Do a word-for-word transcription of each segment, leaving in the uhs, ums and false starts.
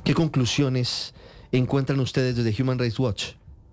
¿Qué conclusiones encuentran ustedes desde Human Rights Watch?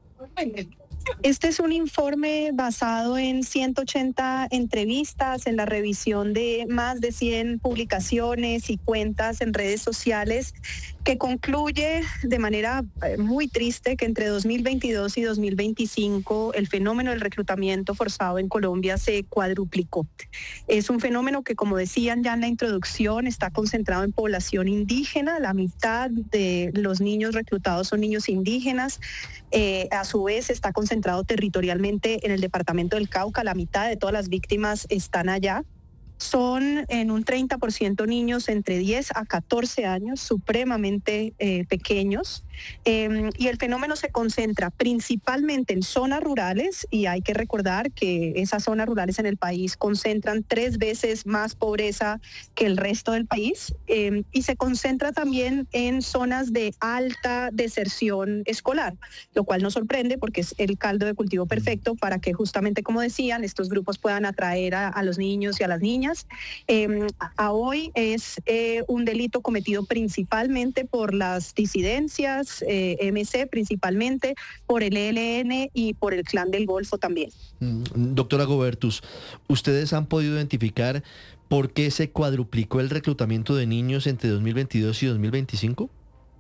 Este es un informe basado en ciento ochenta entrevistas, en la revisión de más de cien publicaciones y cuentas en redes sociales, que concluye de manera muy triste que entre dos mil veintidós y dos mil veinticinco el fenómeno del reclutamiento forzado en Colombia se cuadruplicó. Es un fenómeno que, como decían ya en la introducción, está concentrado en población indígena. La mitad de los niños reclutados son niños indígenas. Eh, a su vez está concentrado territorialmente en el departamento del Cauca. La mitad de todas las víctimas están allá. Son en un treinta por ciento niños entre diez a catorce años, supremamente eh, pequeños. Eh, y el fenómeno se concentra principalmente en zonas rurales, y hay que recordar que esas zonas rurales en el país concentran tres veces más pobreza que el resto del país. Eh, y se concentra también en zonas de alta deserción escolar, lo cual nos sorprende porque es el caldo de cultivo perfecto para que, justamente como decían, estos grupos puedan atraer a, a los niños y a las niñas. Eh, a hoy es eh, un delito cometido principalmente por las disidencias, eh, M C principalmente, por el E L N y por el Clan del Golfo también. Mm, doctora Gobertus, ¿ustedes han podido identificar por qué se cuadruplicó el reclutamiento de niños entre dos mil veintidós y dos mil veinticinco?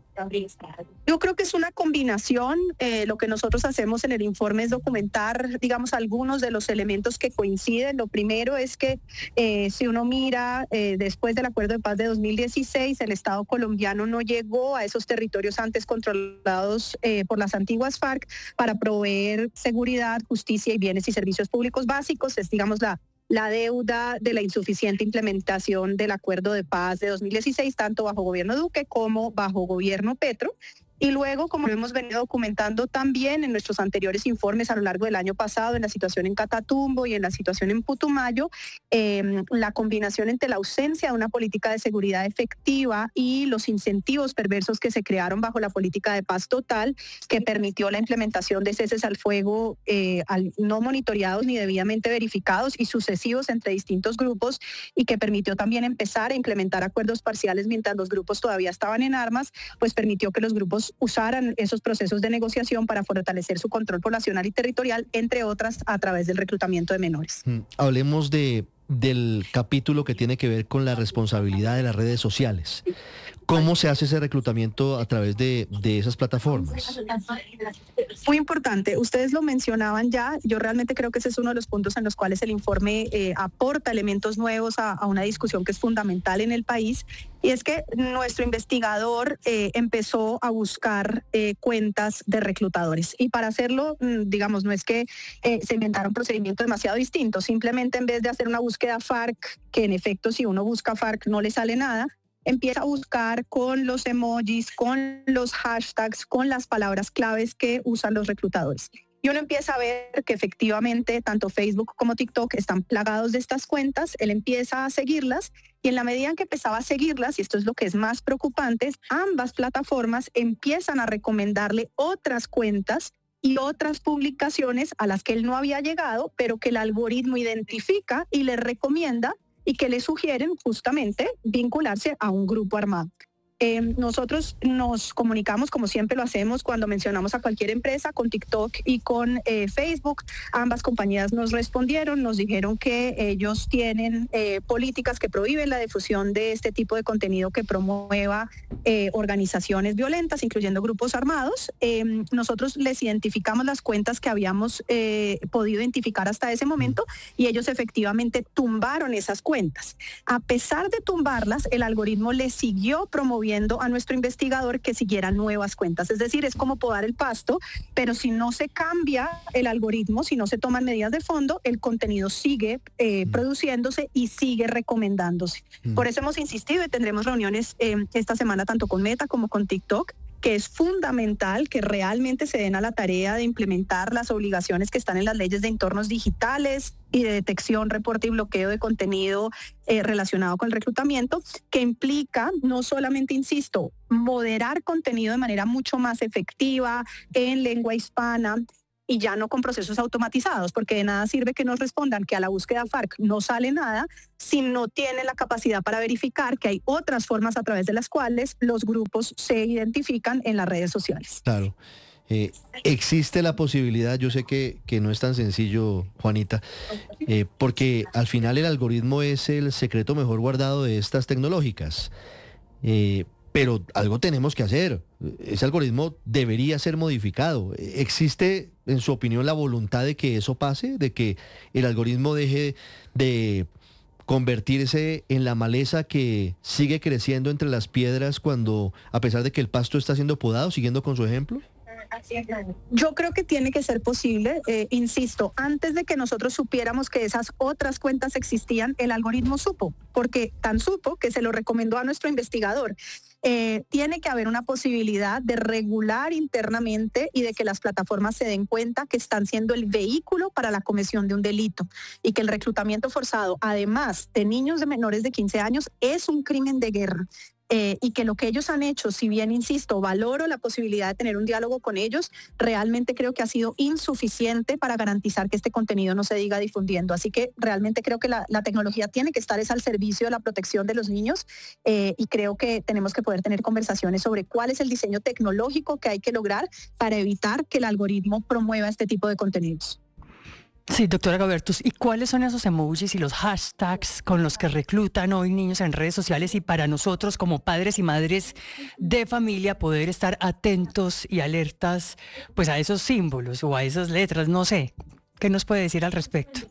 Yo creo que es una combinación. Eh, lo que nosotros hacemos en el informe es documentar, digamos, algunos de los elementos que coinciden. Lo primero es que eh, si uno mira, eh, después del Acuerdo de Paz de dos mil dieciséis, el Estado colombiano no llegó a esos territorios antes controlados eh, por las antiguas FARC para proveer seguridad, justicia y bienes y servicios públicos básicos. Es, digamos, la la deuda de la insuficiente implementación del Acuerdo de Paz de dos mil dieciséis, tanto bajo gobierno Duque como bajo gobierno Petro. Y luego, como lo hemos venido documentando también en nuestros anteriores informes a lo largo del año pasado, en la situación en Catatumbo y en la situación en Putumayo, eh, la combinación entre la ausencia de una política de seguridad efectiva y los incentivos perversos que se crearon bajo la política de paz total, que permitió la implementación de ceses al fuego eh, al, no monitoreados ni debidamente verificados y sucesivos entre distintos grupos, y que permitió también empezar a implementar acuerdos parciales mientras los grupos todavía estaban en armas, pues permitió que los grupos usaran esos procesos de negociación para fortalecer su control poblacional y territorial, entre otras, a través del reclutamiento de menores. Mm, hablemos de, del capítulo que tiene que ver con la responsabilidad de las redes sociales. ¿Cómo se hace ese reclutamiento a través de, de esas plataformas? Muy importante, ustedes lo mencionaban ya. Yo realmente creo que ese es uno de los puntos en los cuales el informe eh, aporta elementos nuevos a, a una discusión que es fundamental en el país, y es que nuestro investigador eh, empezó a buscar eh, cuentas de reclutadores, y para hacerlo, digamos, no es que eh, se inventara un procedimiento demasiado distinto, simplemente en vez de hacer una búsqueda FARC, que en efecto si uno busca FARC no le sale nada, empieza a buscar con los emojis, con los hashtags, con las palabras claves que usan los reclutadores. Y uno empieza a ver que efectivamente tanto Facebook como TikTok están plagados de estas cuentas. Él empieza a seguirlas, y en la medida en que empezaba a seguirlas, y esto es lo que es más preocupante, ambas plataformas empiezan a recomendarle otras cuentas y otras publicaciones a las que él no había llegado, pero que el algoritmo identifica y le recomienda, y que le sugieren justamente vincularse a un grupo armado. Eh, nosotros nos comunicamos, como siempre lo hacemos cuando mencionamos a cualquier empresa, con TikTok y con eh, Facebook. Ambas compañías nos respondieron, nos dijeron que ellos tienen eh, políticas que prohíben la difusión de este tipo de contenido que promueva eh, organizaciones violentas, incluyendo grupos armados. Eh, nosotros les identificamos las cuentas que habíamos eh, podido identificar hasta ese momento, y ellos efectivamente tumbaron esas cuentas. A pesar de tumbarlas, el algoritmo les siguió promoviendo a nuestro investigador que siguiera nuevas cuentas. Es decir, es como podar el pasto, pero si no se cambia el algoritmo, si no se toman medidas de fondo, el contenido sigue eh, mm. produciéndose y sigue recomendándose. Mm. Por eso hemos insistido, y tendremos reuniones eh, esta semana tanto con Meta como con TikTok, que es fundamental que realmente se den a la tarea de implementar las obligaciones que están en las leyes de entornos digitales y de detección, reporte y bloqueo de contenido eh, relacionado con el reclutamiento, que implica no solamente, insisto, moderar contenido de manera mucho más efectiva en lengua hispana, y ya no con procesos automatizados, porque de nada sirve que nos respondan que a la búsqueda FARC no sale nada si no tienen la capacidad para verificar que hay otras formas a través de las cuales los grupos se identifican en las redes sociales. Claro. Eh, existe la posibilidad, yo sé que, que no es tan sencillo, Juanita, eh, porque al final el algoritmo es el secreto mejor guardado de estas tecnológicas, eh, pero algo tenemos que hacer. Ese algoritmo debería ser modificado. ¿Existe, en su opinión, la voluntad de que eso pase, de que el algoritmo deje de convertirse en la maleza que sigue creciendo entre las piedras cuando, a pesar de que el pasto está siendo podado, siguiendo con su ejemplo? Yo creo que tiene que ser posible, eh, insisto, antes de que nosotros supiéramos que esas otras cuentas existían, el algoritmo supo, porque tan supo que se lo recomendó a nuestro investigador. Eh, tiene que haber una posibilidad de regular internamente y de que las plataformas se den cuenta que están siendo el vehículo para la comisión de un delito y que el reclutamiento forzado, además de niños de menores de quince años, es un crimen de guerra. Eh, y que lo que ellos han hecho, si bien, insisto, valoro la posibilidad de tener un diálogo con ellos, realmente creo que ha sido insuficiente para garantizar que este contenido no se diga difundiendo. Así que realmente creo que la, la tecnología tiene que estar es al servicio de la protección de los niños eh, y creo que tenemos que poder tener conversaciones sobre cuál es el diseño tecnológico que hay que lograr para evitar que el algoritmo promueva este tipo de contenidos. Sí, doctora Gaubertus, ¿y cuáles son esos emojis y los hashtags con los que reclutan hoy niños en redes sociales y para nosotros como padres y madres de familia poder estar atentos y alertas pues a esos símbolos o a esas letras? No sé, ¿qué nos puede decir al respecto?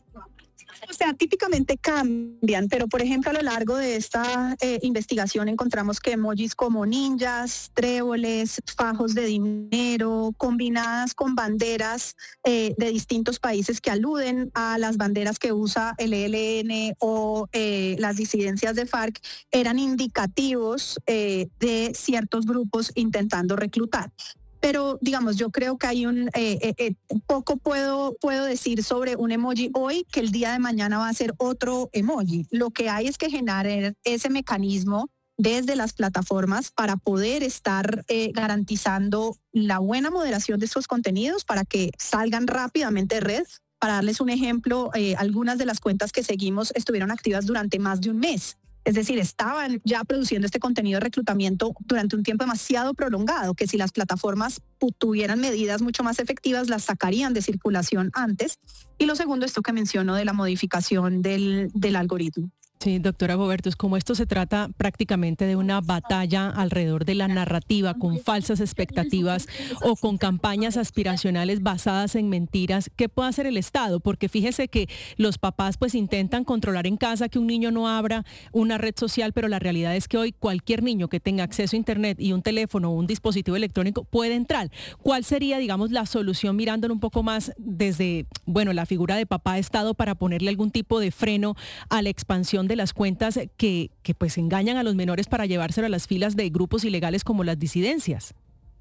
O sea, típicamente cambian, pero por ejemplo a lo largo de esta eh, investigación encontramos que emojis como ninjas, tréboles, fajos de dinero, combinadas con banderas eh, de distintos países que aluden a las banderas que usa el E L N o eh, las disidencias de FARC, eran indicativos eh, de ciertos grupos intentando reclutar. Pero, digamos, yo creo que hay un eh, eh, poco puedo, puedo decir sobre un emoji hoy que el día de mañana va a ser otro emoji. Lo que hay es que generar ese mecanismo desde las plataformas para poder estar eh, garantizando la buena moderación de estos contenidos para que salgan rápidamente de red. Para darles un ejemplo, eh, algunas de las cuentas que seguimos estuvieron activas durante más de un mes. Es decir, estaban ya produciendo este contenido de reclutamiento durante un tiempo demasiado prolongado, que si las plataformas tuvieran medidas mucho más efectivas, las sacarían de circulación antes. Y lo segundo, esto que menciono de la modificación del, del algoritmo. Sí, doctora Gaubertus, como esto se trata prácticamente de una batalla alrededor de la narrativa con falsas expectativas o con campañas aspiracionales basadas en mentiras, ¿qué puede hacer el Estado? Porque fíjese que los papás pues intentan controlar en casa que un niño no abra una red social, pero la realidad es que hoy cualquier niño que tenga acceso a internet y un teléfono o un dispositivo electrónico puede entrar. ¿Cuál sería, digamos, la solución mirándolo un poco más desde, bueno, la figura de papá Estado para ponerle algún tipo de freno a la expansión de las cuentas que, que pues engañan a los menores para llevárselo a las filas de grupos ilegales como las disidencias?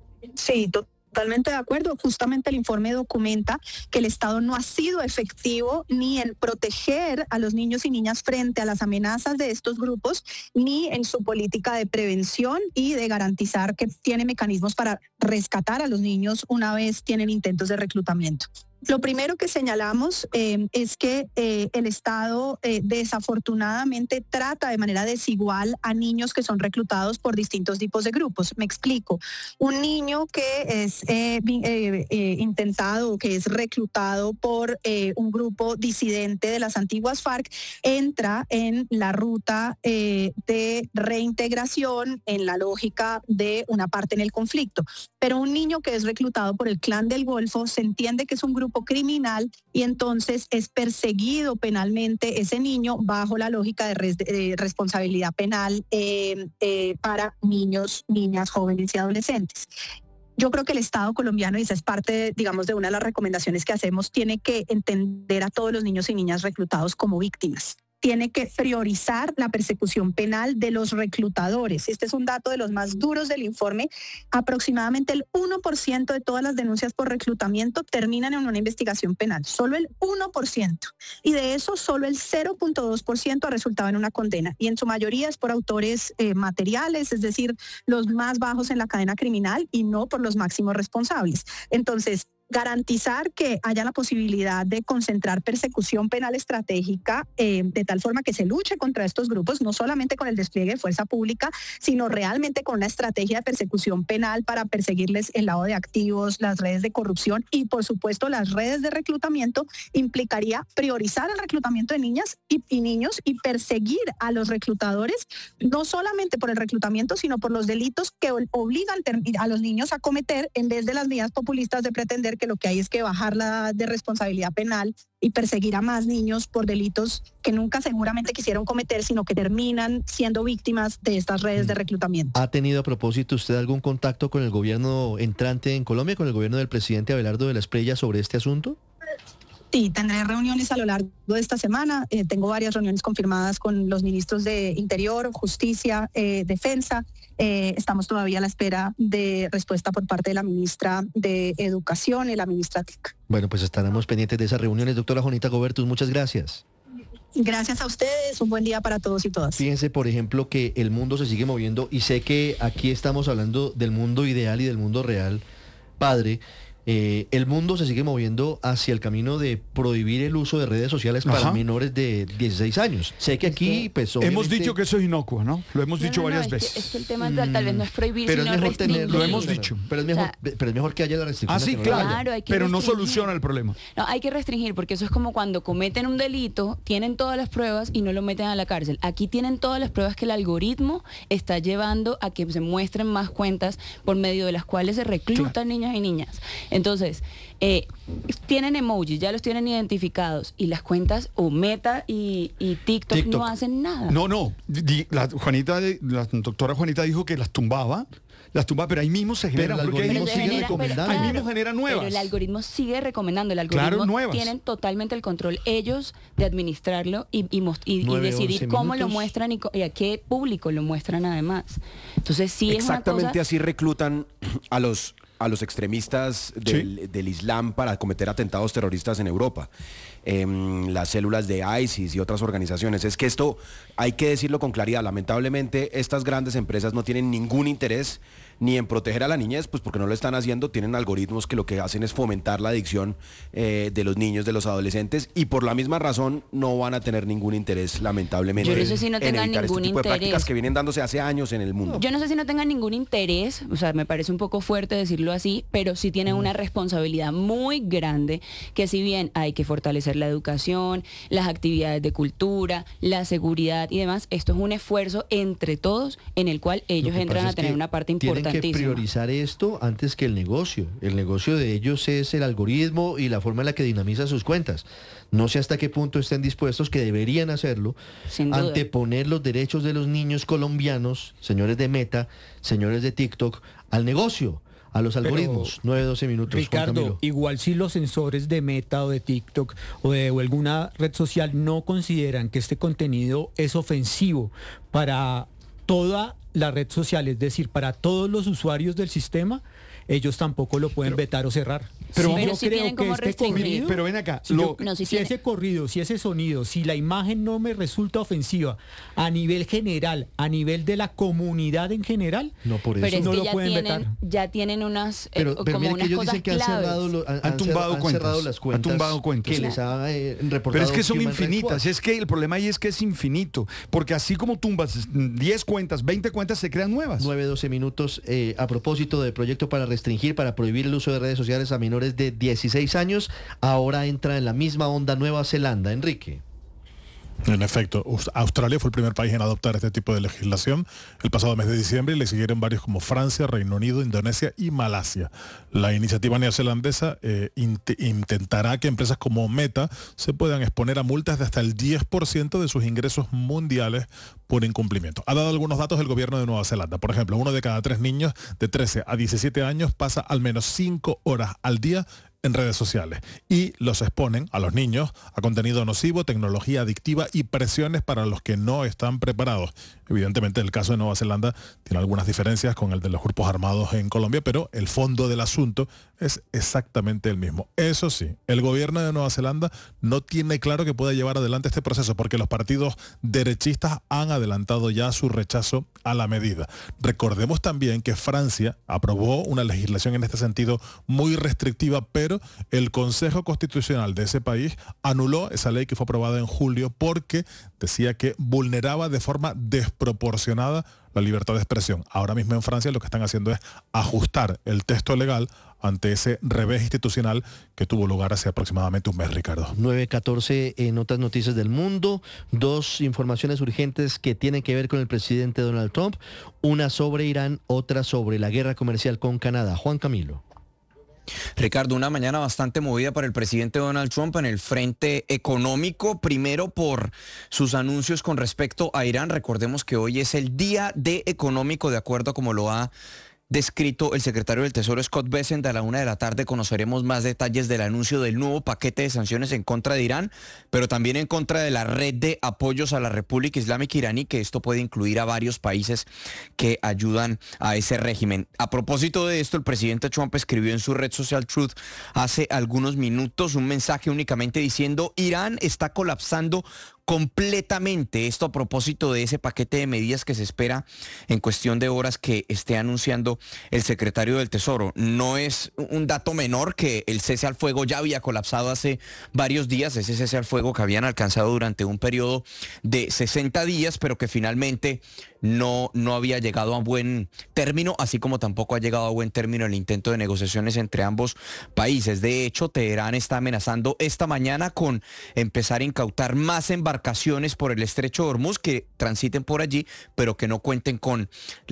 Sí, totalmente de acuerdo. Justamente el informe documenta que el Estado no ha sido efectivo ni en proteger a los niños y niñas frente a las amenazas de estos grupos, ni en su política de prevención y de garantizar que tiene mecanismos para rescatar a los niños una vez tienen intentos de reclutamiento. Lo primero que señalamos eh, es que eh, el Estado eh, desafortunadamente trata de manera desigual a niños que son reclutados por distintos tipos de grupos. Me explico. Un niño que es eh, eh, eh, intentado, que es reclutado por eh, un grupo disidente de las antiguas FARC, entra en la ruta eh, de reintegración en la lógica de una parte en el conflicto. Pero un niño que es reclutado por el Clan del Golfo se entiende que es un grupo criminal y entonces es perseguido penalmente ese niño bajo la lógica de, res, de responsabilidad penal eh, eh, para niños, niñas, jóvenes y adolescentes. Yo creo que el Estado colombiano, y esa es parte, digamos, de una de las recomendaciones que hacemos, tiene que entender a todos los niños y niñas reclutados como víctimas. Tiene que priorizar la persecución penal de los reclutadores. Este es un dato de los más duros del informe. Aproximadamente el uno por ciento de todas las denuncias por reclutamiento terminan en una investigación penal. Solo el uno por ciento. Y de eso, solo el cero punto dos por ciento ha resultado en una condena. Y en su mayoría es por autores eh, materiales, es decir, los más bajos en la cadena criminal y no por los máximos responsables. Entonces, garantizar que haya la posibilidad de concentrar persecución penal estratégica eh, de tal forma que se luche contra estos grupos, no solamente con el despliegue de fuerza pública, sino realmente con una estrategia de persecución penal para perseguirles el lado de activos, las redes de corrupción y, por supuesto, las redes de reclutamiento. Implicaría priorizar el reclutamiento de niñas y, y niños y perseguir a los reclutadores, no solamente por el reclutamiento, sino por los delitos que obligan a los niños a cometer, en vez de las medidas populistas de pretender que lo que hay es que bajar la edad de responsabilidad penal y perseguir a más niños por delitos que nunca seguramente quisieron cometer, sino que terminan siendo víctimas de estas redes de reclutamiento. ¿Ha tenido a propósito usted algún contacto con el gobierno entrante en Colombia, con el gobierno del presidente Abelardo de la Espriella sobre este asunto? Sí, tendré reuniones a lo largo de esta semana. Eh, tengo varias reuniones confirmadas con los ministros de Interior, Justicia, eh, Defensa. Eh, estamos todavía a la espera de respuesta por parte de la ministra de Educación y la ministra T I C. Bueno, pues estaremos pendientes de esas reuniones. Doctora Juanita Gobertus, muchas gracias. Gracias a ustedes, un buen día para todos y todas. Fíjense, por ejemplo, que el mundo se sigue moviendo y sé que aquí estamos hablando del mundo ideal y del mundo real, padre. Eh, el mundo se sigue moviendo hacia el camino de prohibir el uso de redes sociales para Ajá. menores de dieciséis años. Sé que aquí, pues, obviamente... Hemos dicho que eso es inocuo, ¿no? Lo hemos no, dicho no, no, varias es veces. Que, es que el tema tal, tal vez no es prohibir, pero sino es mejor restringir. tenerlo. Lo hemos dicho. Pero es mejor, o sea, pero es mejor que haya la restricción. Ah, sí, claro. claro hay que pero no soluciona el problema. No, hay que restringir, porque eso es como cuando cometen un delito, tienen todas las pruebas y no lo meten a la cárcel. Aquí tienen todas las pruebas que el algoritmo está llevando a que se muestren más cuentas por medio de las cuales se reclutan claro. niños y niñas. Entonces... Eh, tienen emojis, ya los tienen identificados y las cuentas o Meta y, y TikTok, TikTok no hacen nada. No, no, la Juanita, la doctora Juanita dijo que las tumbaba, las tumbaba, pero ahí mismo se genera, pero porque ahí mismo sigue genera, recomendando. Pero, ahí mismo genera nuevas. Pero el algoritmo sigue recomendando, el algoritmo claro, nuevas. Tienen totalmente el control ellos de administrarlo y, y, y, nueve, y decidir cómo minutos. Lo muestran y, y a qué público lo muestran además. Entonces sí exactamente es una cosa... así reclutan a los a los extremistas del, sí. del Islam para cometer atentados terroristas en Europa. Eh, las células de ISIS y otras organizaciones. Es que esto hay que decirlo con claridad. Lamentablemente, estas grandes empresas no tienen ningún interés ni en proteger a la niñez, pues porque no lo están haciendo. Tienen algoritmos que lo que hacen es fomentar la adicción eh, de los niños, de los adolescentes, y por la misma razón no van a tener ningún interés, lamentablemente, Yo no sé si no en tengan evitar ningún este tipo interés. de prácticas que vienen dándose hace años en el mundo. Yo no sé si no tengan ningún interés, o sea, me parece un poco fuerte decirlo así, pero sí tienen una responsabilidad muy grande, que si bien hay que fortalecer la educación, las actividades de cultura, la seguridad y demás, esto es un esfuerzo entre todos en el cual ellos entran a tener una parte importantísima. Tienen que priorizar esto antes que el negocio. El negocio de ellos es el algoritmo y la forma en la que dinamiza sus cuentas. No sé hasta qué punto estén dispuestos, que deberían hacerlo, anteponer los derechos de los niños colombianos, señores de Meta, señores de TikTok, al negocio, a los algoritmos. nueve, doce minutos. Ricardo, igual si los sensores de Meta o de TikTok o de o alguna red social no consideran que este contenido es ofensivo para toda la red social, es decir, para todos los usuarios del sistema, ellos tampoco lo pueden pero, vetar o cerrar. Pero, sí, pero yo si creo que este corrido, pero ven acá, si, lo, yo, no, si, si ese corrido, si ese sonido, si la imagen no me resulta ofensiva a nivel general, a nivel de la comunidad en general, no por eso pero es no que lo ya pueden tienen, vetar. Ya tienen unas pero, eh, pero como unas que ellos cosas dicen que han claves. cerrado, lo, han, han tumbado han cuentas, cerrado las cuentas, han tumbado cuentas que les ha eh, reportado. Pero es que son Human infinitas, es que el problema ahí es que es infinito, porque así como tumbas diez cuentas, veinte cuentas, se crean nuevas. nueve, doce minutos. Eh, a propósito del proyecto para restringir, para prohibir el uso de redes sociales a menores de dieciséis años, ahora entra en la misma onda Nueva Zelanda. Enrique. En efecto, Australia fue el primer país en adoptar este tipo de legislación el pasado mes de diciembre y le siguieron varios como Francia, Reino Unido, Indonesia y Malasia. La iniciativa neozelandesa eh, int- intentará que empresas como Meta se puedan exponer a multas de hasta el diez por ciento de sus ingresos mundiales por incumplimiento. Ha dado algunos datos el gobierno de Nueva Zelanda. Por ejemplo, uno de cada tres niños de trece a diecisiete años pasa al menos cinco horas al día en redes sociales y los exponen a los niños a contenido nocivo, tecnología adictiva y presiones para los que no están preparados. Evidentemente el caso de Nueva Zelanda tiene algunas diferencias con el de los grupos armados en Colombia, pero el fondo del asunto es exactamente el mismo. Eso sí, el gobierno de Nueva Zelanda no tiene claro que pueda llevar adelante este proceso porque los partidos derechistas han adelantado ya su rechazo a la medida. Recordemos también que Francia aprobó una legislación en este sentido muy restrictiva, pero el Consejo Constitucional de ese país anuló esa ley que fue aprobada en julio porque decía que vulneraba de forma desproporcionada la libertad de expresión. Ahora mismo en Francia lo que están haciendo es ajustar el texto legal ante ese revés institucional que tuvo lugar hace aproximadamente un mes, Ricardo. nueve catorce en otras noticias del mundo, dos informaciones urgentes que tienen que ver con el presidente Donald Trump, una sobre Irán, otra sobre la guerra comercial con Canadá. Juan Camilo. Ricardo, una mañana bastante movida para el presidente Donald Trump en el frente económico, primero por sus anuncios con respecto a Irán. Recordemos que hoy es el día D económico, de acuerdo a como lo ha descrito el secretario del Tesoro Scott Bessent. A la una de la tarde conoceremos más detalles del anuncio del nuevo paquete de sanciones en contra de Irán, pero también en contra de la red de apoyos a la República Islámica iraní, que esto puede incluir a varios países que ayudan a ese régimen. A propósito de esto, el presidente Trump escribió en su red social Truth hace algunos minutos un mensaje únicamente diciendo: Irán está colapsando completamente. Esto a propósito de ese paquete de medidas que se espera en cuestión de horas que esté anunciando el secretario del Tesoro. No es un dato menor que el cese al fuego ya había colapsado hace varios días, ese cese al fuego que habían alcanzado durante un periodo de sesenta días, pero que finalmente no, no había llegado a buen término, así como tampoco ha llegado a buen término el intento de negociaciones entre ambos países. De hecho, Teherán está amenazando esta mañana con empezar a incautar más embarcaciones por el estrecho de Hormuz que transiten por allí, pero que no cuenten con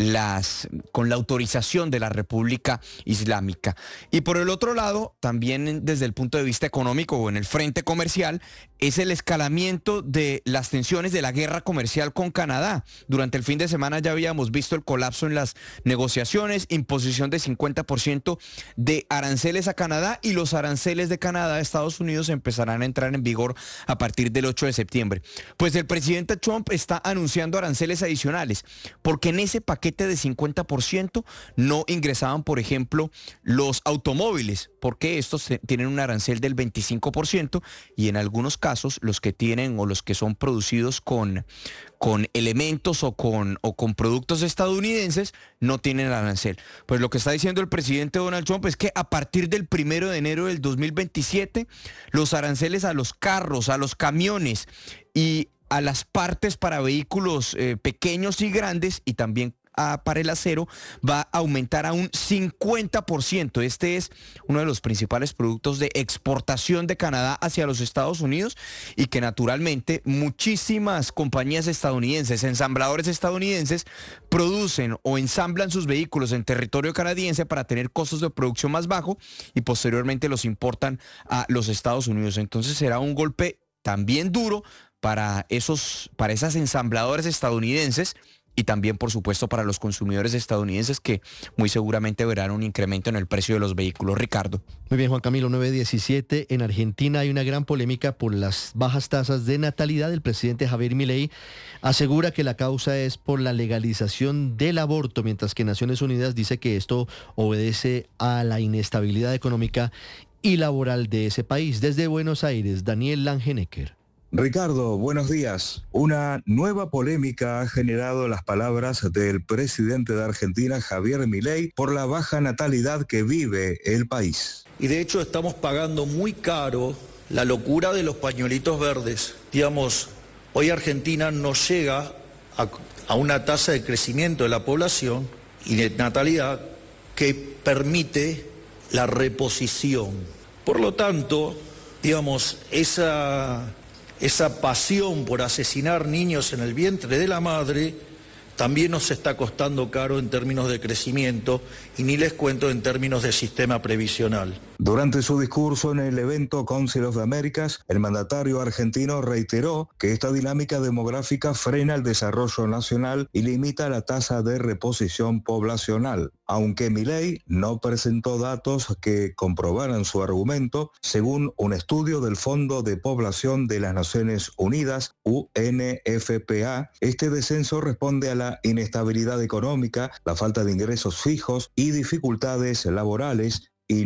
las con la autorización de la República Islámica. Y por el otro lado, también desde el punto de vista económico o en el frente comercial, es el escalamiento de las tensiones de la guerra comercial con Canadá. Durante el fin de semana ya habíamos visto el colapso en las negociaciones, imposición de cincuenta por ciento de aranceles a Canadá, y los aranceles de Canadá a Estados Unidos empezarán a entrar en vigor a partir del ocho de septiembre. Pues el presidente Trump está anunciando aranceles adicionales, porque en ese paquete de cincuenta por ciento no ingresaban, por ejemplo, los automóviles, porque estos tienen un arancel del veinticinco por ciento, y en algunos casos los que tienen o los que son producidos con, con elementos o con, o con productos estadounidenses no tienen arancel. Pues lo que está diciendo el presidente Donald Trump es que a partir del primero de enero del dos mil veintisiete, los aranceles a los carros, a los camiones y a las partes para vehículos eh, pequeños y grandes, y también a, para el acero, va a aumentar a un cincuenta por ciento. Este es uno de los principales productos de exportación de Canadá hacia los Estados Unidos, y que naturalmente muchísimas compañías estadounidenses, ensambladores estadounidenses, producen o ensamblan sus vehículos en territorio canadiense para tener costos de producción más bajos, y posteriormente los importan a los Estados Unidos. Entonces será un golpe también duro para esos, para esas ensambladoras estadounidenses, y también, por supuesto, para los consumidores estadounidenses, que muy seguramente verán un incremento en el precio de los vehículos. Ricardo. Muy bien, Juan Camilo. nueve diecisiete. En Argentina hay una gran polémica por las bajas tasas de natalidad. El presidente Javier Milei asegura que la causa es por la legalización del aborto, mientras que Naciones Unidas dice que esto obedece a la inestabilidad económica y laboral de ese país. Desde Buenos Aires, Daniel Langenecker. Ricardo, buenos días. Una nueva polémica ha generado las palabras del presidente de Argentina, Javier Milei, por la baja natalidad que vive el país. Y de hecho estamos pagando muy caro la locura de los pañuelitos verdes. Digamos, hoy Argentina no llega a, a una tasa de crecimiento de la población y de natalidad que permite la reposición. Por lo tanto, digamos, esa... Esa pasión por asesinar niños en el vientre de la madre también nos está costando caro en términos de crecimiento, y ni les cuento en términos de sistema previsional. Durante su discurso en el evento Council of the Americas, el mandatario argentino reiteró que esta dinámica demográfica frena el desarrollo nacional y limita la tasa de reposición poblacional. Aunque Milei no presentó datos que comprobaran su argumento, según un estudio del Fondo de Población de las Naciones Unidas, U N F P A, este descenso responde a la inestabilidad económica, la falta de ingresos fijos y dificultades laborales, y no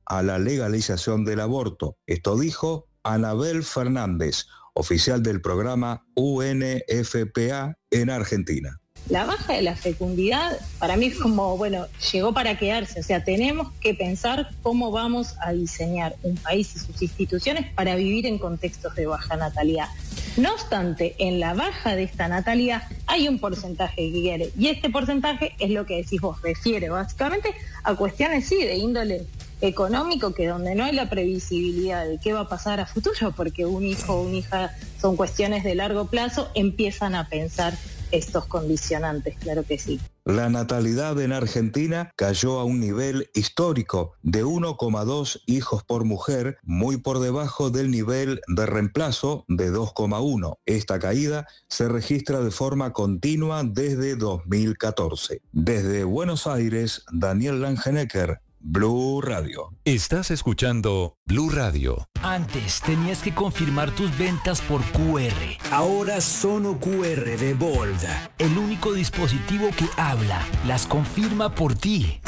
a la legalización del aborto. Esto dijo Anabel Fernández, oficial del programa U N F P A en Argentina. La baja de la fecundidad para mí es como, bueno, llegó para quedarse. O sea, tenemos que pensar cómo vamos a diseñar un país y sus instituciones para vivir en contextos de baja natalidad. No obstante, en la baja de esta natalidad hay un porcentaje que quiere. Y este porcentaje es lo que decís vos, refiere básicamente a cuestiones, sí, de índole económico, que donde no hay la previsibilidad de qué va a pasar a futuro, porque un hijo o una hija son cuestiones de largo plazo, empiezan a pensar estos condicionantes, claro que sí. La natalidad en Argentina cayó a un nivel histórico de uno coma dos hijos por mujer, muy por debajo del nivel de reemplazo de dos coma uno. Esta caída se registra de forma continua desde dos mil catorce. Desde Buenos Aires, Daniel Langenecker, Blue Radio. Estás escuchando Blue Radio. Antes tenías que confirmar tus ventas por Q R. Ahora Sono Q R de Bold, el único dispositivo que habla, las confirma por ti.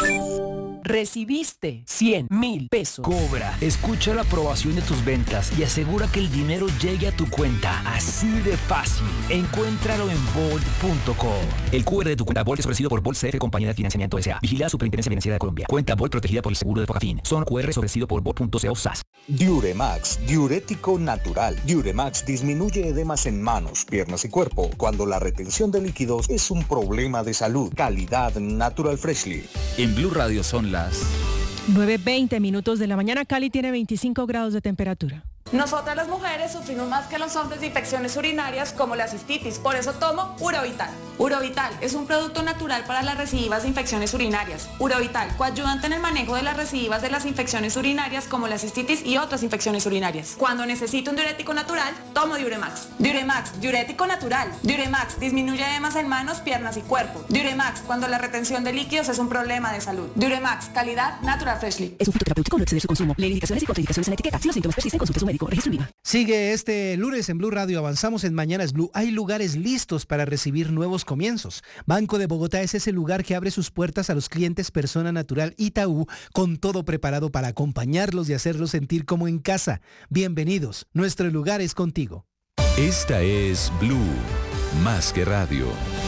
Recibiste cien mil pesos. Cobra, escucha la aprobación de tus ventas y asegura que el dinero llegue a tu cuenta. Así de fácil. Encuéntralo en bold punto com. El Q R de tu cuenta Bold es ofrecido por Bold C F, Compañía de Financiamiento S A. Vigilada Superintendencia Financiera de Colombia. Cuenta Bold protegida por el seguro de Focafin. Son Q R es ofrecido por bold punto co S A S. Diuremax, diurético natural. Diuremax disminuye edemas en manos, piernas y cuerpo cuando la retención de líquidos es un problema de salud. Calidad Natural Freshly. En Blue Radio son las nueve veinte minutos de la mañana. Cali tiene veinticinco grados de temperatura. Nosotras las mujeres sufrimos más que los hombres de infecciones urinarias como la cistitis, por eso tomo Urovital. Urovital es un producto natural para las recidivas de infecciones urinarias. Urovital, coayudante en el manejo de las recidivas de las infecciones urinarias como la cistitis y otras infecciones urinarias. Cuando necesito un diurético natural, tomo Diuremax. Diuremax, diurético natural. Diuremax, disminuye edemas en manos, piernas y cuerpo. Diuremax, cuando la retención de líquidos es un problema de salud. Diuremax, calidad Natural Freshly. Es un fitoterapéutico, no exceder su consumo. Lee indicaciones y contraindicaciones en la etiqueta. Si los síntomas persisten, consulte a su médico. Sigue este lunes en Blue Radio. Avanzamos en Mañanas Blue. Hay lugares listos para recibir nuevos comienzos. Banco de Bogotá es ese lugar que abre sus puertas a los clientes Persona Natural Itaú, con todo preparado para acompañarlos y hacerlos sentir como en casa. Bienvenidos. Nuestro lugar es contigo. Esta es Blue, más que radio.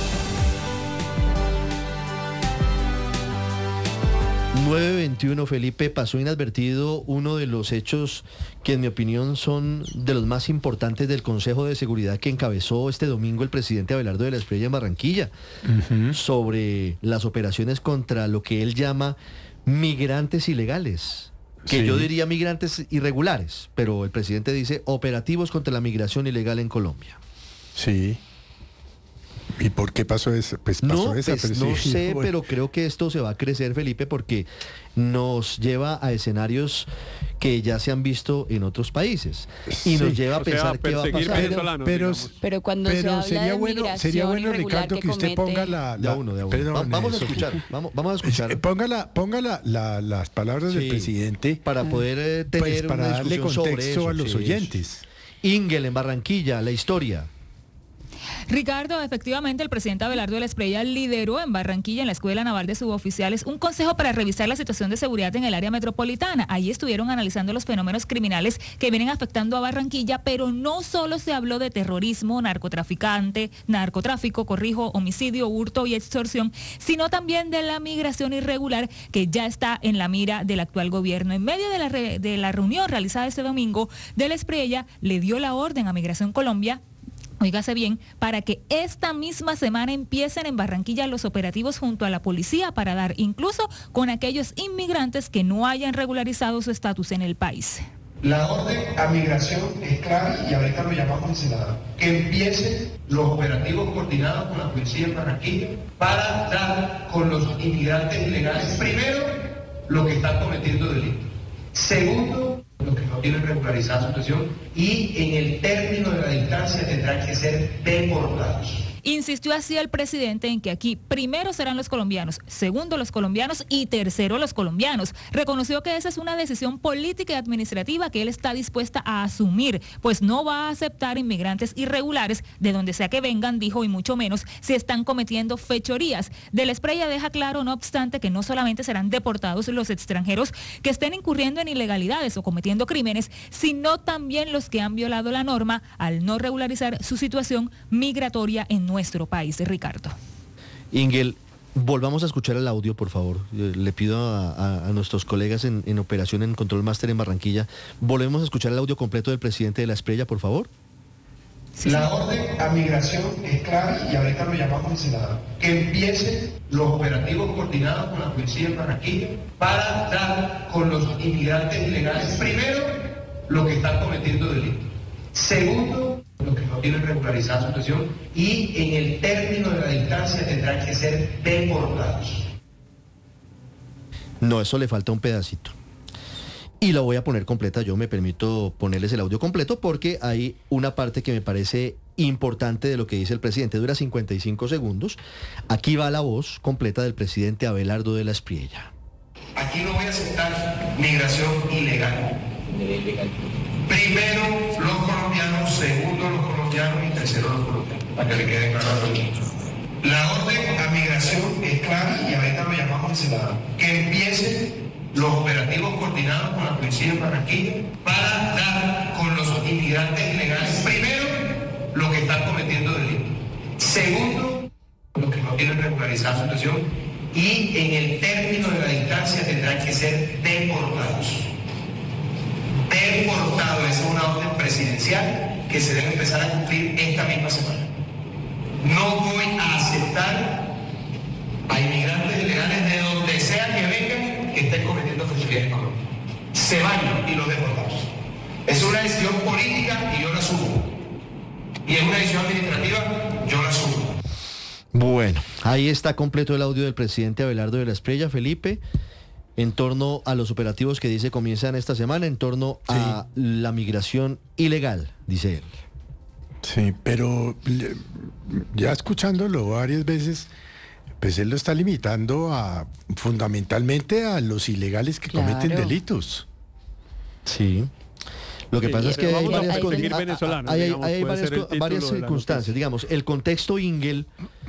nueve veintiuno, Felipe, pasó inadvertido uno de los hechos que en mi opinión son de los más importantes del Consejo de Seguridad que encabezó este domingo el presidente Abelardo de la Espriella en Barranquilla, uh-huh. sobre las operaciones contra lo que él llama migrantes ilegales, que sí. yo diría migrantes irregulares, pero el presidente dice operativos contra la migración ilegal en Colombia. Sí. ¿Y por qué pasó eso? Pues pasó no, esa, pues pero no sí, sé, bueno. pero creo que esto se va a crecer, Felipe, porque nos lleva a escenarios que ya se han visto en otros países y sí. nos lleva a pensar qué va a pasar. Pero, pero, pero cuando pero se habla sería de bueno, sería bueno, Ricardo, que, que usted comete... ponga la, la uno, de uno. Perdón, Va, vamos eso. a escuchar, vamos, vamos a escuchar. Ponga la, ponga la, la, las palabras sí. del presidente para poder eh, tener pues, para una darle discusión contexto sobre eso, a los sí, oyentes. Ingel en Barranquilla, la historia. Ricardo, efectivamente, el presidente Abelardo de la Espriella lideró en Barranquilla, en la Escuela Naval de Suboficiales, un consejo para revisar la situación de seguridad en el área metropolitana. Ahí estuvieron analizando los fenómenos criminales que vienen afectando a Barranquilla, pero no solo se habló de terrorismo, narcotraficante, narcotráfico, corrijo, homicidio, hurto y extorsión, sino también de la migración irregular que ya está en la mira del actual gobierno. En medio de la, re, de la reunión realizada este domingo, de la Espriella le dio la orden a Migración Colombia, óigase bien, para que esta misma semana empiecen en Barranquilla los operativos junto a la policía para dar incluso con aquellos inmigrantes que no hayan regularizado su estatus en el país. La orden a migración es clave y ahorita lo llamamos el senador. Que empiecen los operativos coordinados con la policía en Barranquilla para dar con los inmigrantes ilegales. Primero, los que están cometiendo delitos. Segundo, los que no tienen regularizada su situación y en el término de la distancia tendrán que ser deportados. Insistió así el presidente en que aquí primero serán los colombianos, segundo los colombianos y tercero los colombianos. Reconoció que esa es una decisión política y administrativa que él está dispuesta a asumir, pues no va a aceptar inmigrantes irregulares de donde sea que vengan, dijo, y mucho menos si están cometiendo fechorías. Del Espriella deja claro, no obstante, que no solamente serán deportados los extranjeros que estén incurriendo en ilegalidades o cometiendo crímenes, sino también los que han violado la norma al no regularizar su situación migratoria en nuestro país. Ricardo. Ingel, volvamos a escuchar el audio, por favor. Le pido a, a, a nuestros colegas en, en operación en Control Master en Barranquilla, volvemos a escuchar el audio completo del presidente de la Espriella, por favor. La orden a migración es clara y ahorita lo llamamos encelada. Que empiecen los operativos coordinados con la policía en Barranquilla para dar con los inmigrantes ilegales, primero, los que están cometiendo delitos. Segundo, los que no tienen regularizada su situación y en el término de la distancia tendrán que ser deportados. No, eso le falta un pedacito. Y la voy a poner completa, yo me permito ponerles el audio completo porque hay una parte que me parece importante de lo que dice el presidente. Dura cincuenta y cinco segundos. Aquí va la voz completa del presidente Abelardo de la Espriella. Aquí no voy a aceptar migración ilegal. Primero los colombianos, segundo los colombianos y tercero los colombianos, para que le quede claro a todos. La orden a migración es clara y ahorita lo llamamos encelada. Que empiecen los operativos coordinados con la policía en Barranquilla para dar con los inmigrantes ilegales, primero, los que están cometiendo delitos. Segundo, los que no tienen regularizada su situación y en el término de la distancia tendrán que ser deportados. Deportado, esa es una orden presidencial que se debe empezar a cumplir esta misma semana. No voy a aceptar a inmigrantes ilegales de donde sea que vengan que estén cometiendo fechorías en Colombia. Se van y los deportamos. Es una decisión política y yo la asumo. Y es una decisión administrativa, yo la asumo. Bueno, ahí está completo el audio del presidente Abelardo de la Espriella, Felipe, en torno a los operativos que dice comienzan esta semana, en torno sí. a la migración ilegal, dice él. Sí, pero ya escuchándolo varias veces, pues él lo está limitando a fundamentalmente a los ilegales que claro. cometen delitos. Sí. Lo que sí, pasa es que hay varias, con, hay, hay, digamos, hay varias, varias circunstancias. Digamos, el contexto, Ingel,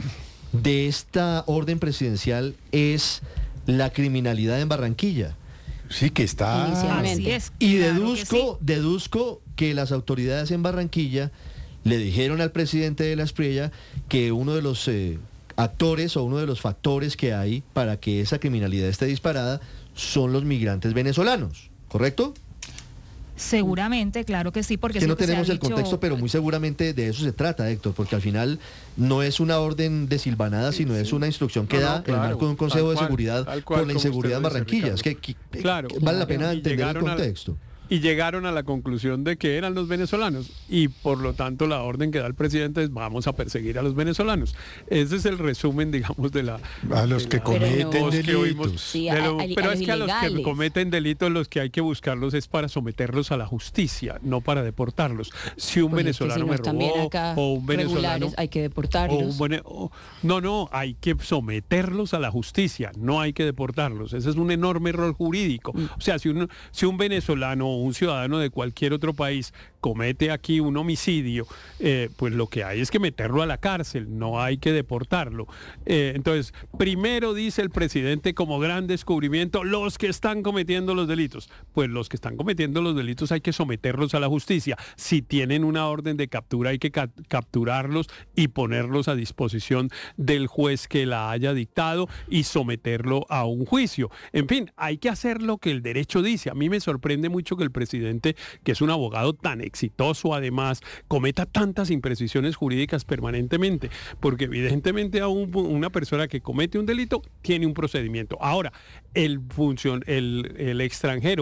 de esta orden presidencial es la criminalidad en Barranquilla. Sí, que está... Así es, y claro deduzco, que sí. deduzco que las autoridades en Barranquilla le dijeron al presidente de la Espriella que uno de los eh, actores o uno de los factores que hay para que esa criminalidad esté disparada son los migrantes venezolanos, ¿correcto? Seguramente, claro que sí, porque que es no lo que tenemos se ha el dicho... contexto, pero muy seguramente de eso se trata, Héctor, porque al final no es una orden desilvanada, sino sí, es una instrucción que no, da no, claro, en el marco de un Consejo cual, de Seguridad por la inseguridad en Barranquilla. Es que, que, claro, que vale la pena entender el contexto. Y llegaron a la conclusión de que eran los venezolanos y por lo tanto la orden que da el presidente es vamos a perseguir a los venezolanos. Ese es el resumen, digamos, de la... A los que la, cometen no, delitos. Que oímos, sí, de lo, a, a, pero a es que a los ilegales. que cometen delitos los que hay que buscarlos es para someterlos a la justicia, no para deportarlos. Si un pues venezolano es que si no me robó acá, o un venezolano... hay que deportarlos. O un, o, no, no, hay que someterlos a la justicia, no hay que deportarlos. Ese es un enorme error jurídico. Mm. O sea, si un, si un venezolano o un ciudadano de cualquier otro país comete aquí un homicidio, eh, pues lo que hay es que meterlo a la cárcel, no hay que deportarlo. Eh, entonces, primero dice el presidente como gran descubrimiento, los que están cometiendo los delitos. Pues los que están cometiendo los delitos hay que someterlos a la justicia. Si tienen una orden de captura hay que ca- capturarlos y ponerlos a disposición del juez que la haya dictado y someterlo a un juicio. En fin, hay que hacer lo que el derecho dice. A mí me sorprende mucho que el presidente, que es un abogado tan exitoso además, cometa tantas imprecisiones jurídicas permanentemente, porque evidentemente a un, una persona que comete un delito tiene un procedimiento. Ahora, el, funcion, el, el extranjero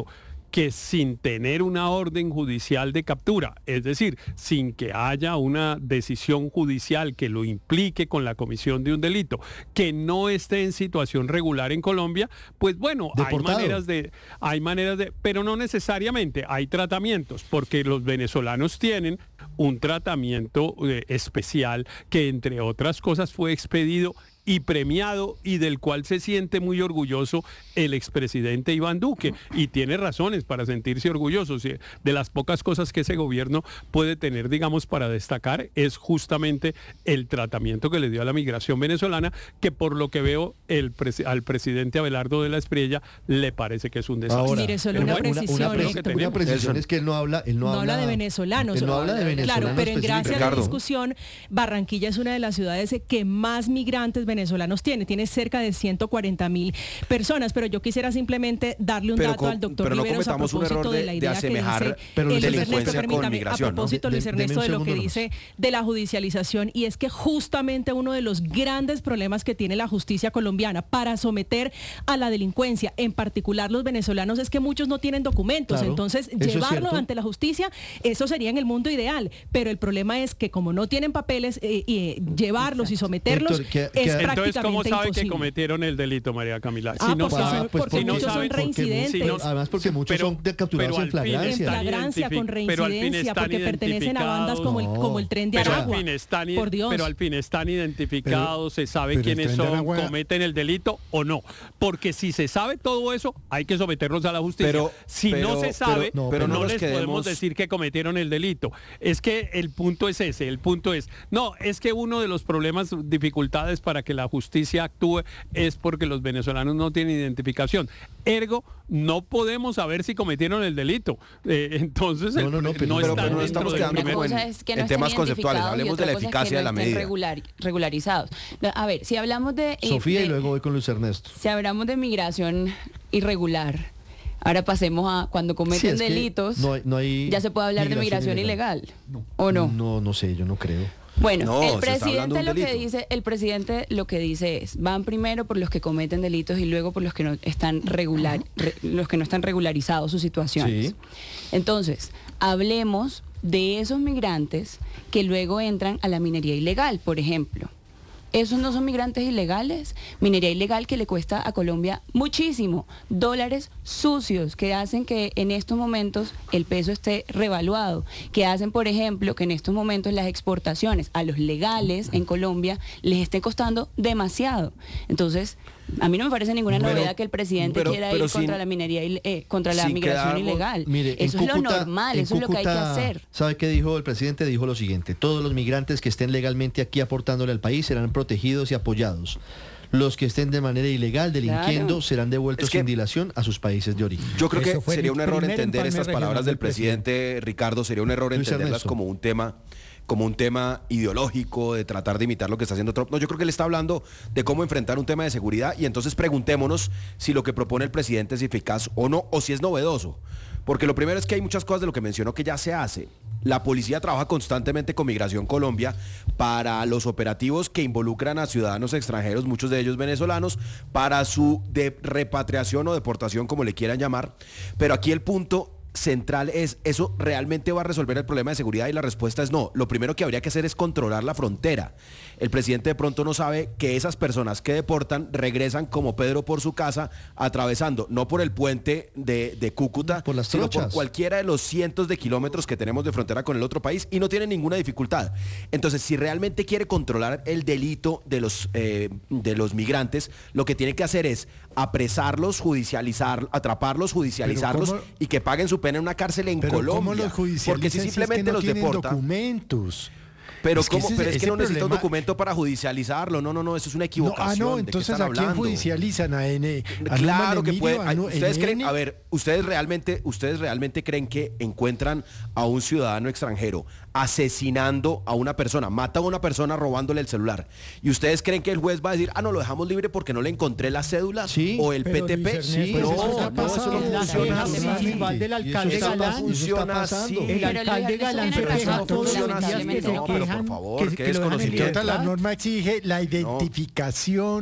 que sin tener una orden judicial de captura, es decir, sin que haya una decisión judicial que lo implique con la comisión de un delito, que no esté en situación regular en Colombia, pues bueno, Deportado. hay maneras de, hay maneras de, pero no necesariamente, hay tratamientos, porque los venezolanos tienen un tratamiento eh, especial que entre otras cosas fue expedido y premiado y del cual se siente muy orgulloso el expresidente Iván Duque, y tiene razones para sentirse orgulloso. De las pocas cosas que ese gobierno puede tener, digamos, para destacar es justamente el tratamiento que le dio a la migración venezolana, que por lo que veo el pres al presidente Abelardo de la Espriella le parece que es un desastre. Ahora, Mire, solo una una, precisión, una, una, Héctor. una precisión es que él no habla, él no, No habla, habla de venezolanos. Él no habla de venezolanos. Claro, pero en gracia de la Ricardo. discusión, Barranquilla es una de las ciudades que más migrantes venezolanos tiene. Tiene cerca de ciento cuarenta mil personas, pero yo quisiera simplemente darle un Pero dato co- al doctor pero no Riveros a cometamos un propósito error de de- la de idea asemejar que dice pero eh, Luis delincuencia Ernesto, con permítame, migración, a ¿no? propósito, De- Luis de- Ernesto, deme un de lo que segundo dice de la judicialización, y es que justamente uno de los grandes problemas que tiene la justicia colombiana para someter a la delincuencia, en particular los venezolanos, es que muchos no tienen documentos. Claro, Entonces, eso es llevarlo cierto. ante la justicia, eso sería en el mundo ideal, pero el problema es que como no tienen papeles, eh, eh, llevarlos y someterlos Héctor, que- es que- Entonces, prácticamente ¿cómo sabe imposible. que cometieron el delito, María Camila? Ah, porque son- Ah, pues porque si no muchos son saben- reincidentes. si no- Además porque muchos pero- son de- capturados pero en al fin flagrancia. En flagrancia, con identific- pero al fin reincidencia, están porque pertenecen a bandas como el, No. como el Tren de Pero al, Aragua. fin están, i- Por Dios. pero al fin están identificados, se sabe pero el quiénes Tren de son, Aragua- cometen el delito o no. Porque si se sabe todo eso, hay que someterlos a la justicia. Pero- si pero- no se sabe, pero- no, pero no nos les podemos quedemos- decir que cometieron el delito. Es que el punto es ese, el punto es, no, es que uno de los problemas, dificultades para que la justicia actúe es porque los venezolanos no tienen identificación. Ergo, no podemos saber si cometieron el delito. Eh, entonces, No, no, no, pero- no pero- están pero no dentro estamos del quedando primer- como Una cosa en- es que en no estén temas conceptuales, identificados y hablemos de otra la cosa es que eficacia de no la estén medida. regular- regularizados. No, A ver, si hablamos de... eh, Sofía de- y luego voy con Luis Ernesto. Si hablamos de migración irregular, ahora pasemos a cuando Sí, cometen es que delitos, no hay- no hay ya se puede hablar de migración ilegal, ¿o no? No, no sé, yo no creo. Bueno, No, el se está hablando presidente de lo un que delito. dice, el presidente lo que dice es, van primero por los que cometen delitos y luego por los que no están regular, re- los que no están regularizados sus situaciones. Sí. Entonces, hablemos de esos migrantes que luego entran a la minería ilegal, por ejemplo. Esos no son migrantes ilegales, minería ilegal que le cuesta a Colombia muchísimo, dólares sucios que hacen que en estos momentos el peso esté revaluado, que hacen, por ejemplo, que en estos momentos las exportaciones a los legales en Colombia les esté costando demasiado. Entonces, a mí no me parece ninguna Pero- novedad que el presidente pero- quiera pero ir sin- contra la minería, il- eh, contra la sin migración quedarnos- ilegal. Mire, en eso es lo Cúcuta- normal, en eso es lo que hay que Cúcuta, hacer. ¿Sabe qué dijo el presidente? Dijo lo siguiente: todos los migrantes que estén legalmente aquí aportándole al país serán protegidos y apoyados. Los que estén de manera ilegal delinquiendo Claro. serán devueltos Es que- sin dilación a sus países de origen. Yo creo Eso que fue sería el un error primer entender empalme estas regional palabras del del presidente Ricardo, sería un error Luis entenderlas Ernesto. como un tema como un tema ideológico, de tratar de imitar lo que está haciendo Trump. No, yo creo que él está hablando de cómo enfrentar un tema de seguridad y entonces preguntémonos si lo que propone el presidente es eficaz o no, o si es novedoso. Porque lo primero es que hay muchas cosas de lo que mencionó que ya se hace. La policía trabaja constantemente con Migración Colombia para los operativos que involucran a ciudadanos extranjeros, muchos de ellos venezolanos, para su de repatriación o deportación, como le quieran llamar. Pero aquí el punto central es, ¿eso realmente va a resolver el problema de seguridad? Y la respuesta es no. Lo primero que habría que hacer es controlar la frontera. El presidente de pronto no sabe que esas personas que deportan regresan como Pedro por su casa, atravesando no por el puente de, de Cúcuta, Por las sino por trochas. cualquiera de los cientos de kilómetros que tenemos de frontera con el otro país y no tienen ninguna dificultad. Entonces, si realmente quiere controlar el delito de los, eh, de los migrantes, lo que tiene que hacer es apresarlos, judicializar, atraparlos, judicializarlos ¿cómo- y que paguen su pena en una cárcel en Pero ¿cómo Colombia. los judicializan Porque si si es que simplemente no los tienen deporta. documentos? Pero, Es que ¿cómo? ese- Pero es que ese no necesita un problema- documento para judicializarlo. No, no, no, eso es una No, equivocación. ah, no, ¿De qué entonces están ¿a quién hablando? judicializan? ¿A N? ¿A Claro Neumann que Emilio? puede. ¿A ay, Nu- Ustedes N creen, N? a ver, ustedes realmente, ustedes realmente creen que encuentran a un ciudadano extranjero asesinando a una persona, mata a una persona robándole el celular. Y ustedes creen que el juez va a decir, ah, no, lo dejamos libre porque no le encontré la cédula o el pero P T P. Luis Ernesto, no, eso está no, eso pasando. no La funciona queja así. municipal del alcalde Eso no Galán, funciona eso está así. pasando. El Pero alcalde Luis Ernesto Galán tiene se razón, queja todos los días que lamentablemente se no. pero por quejan, favor, que, qué que lo dejan en desconocimiento. libertad. La norma exige la identificación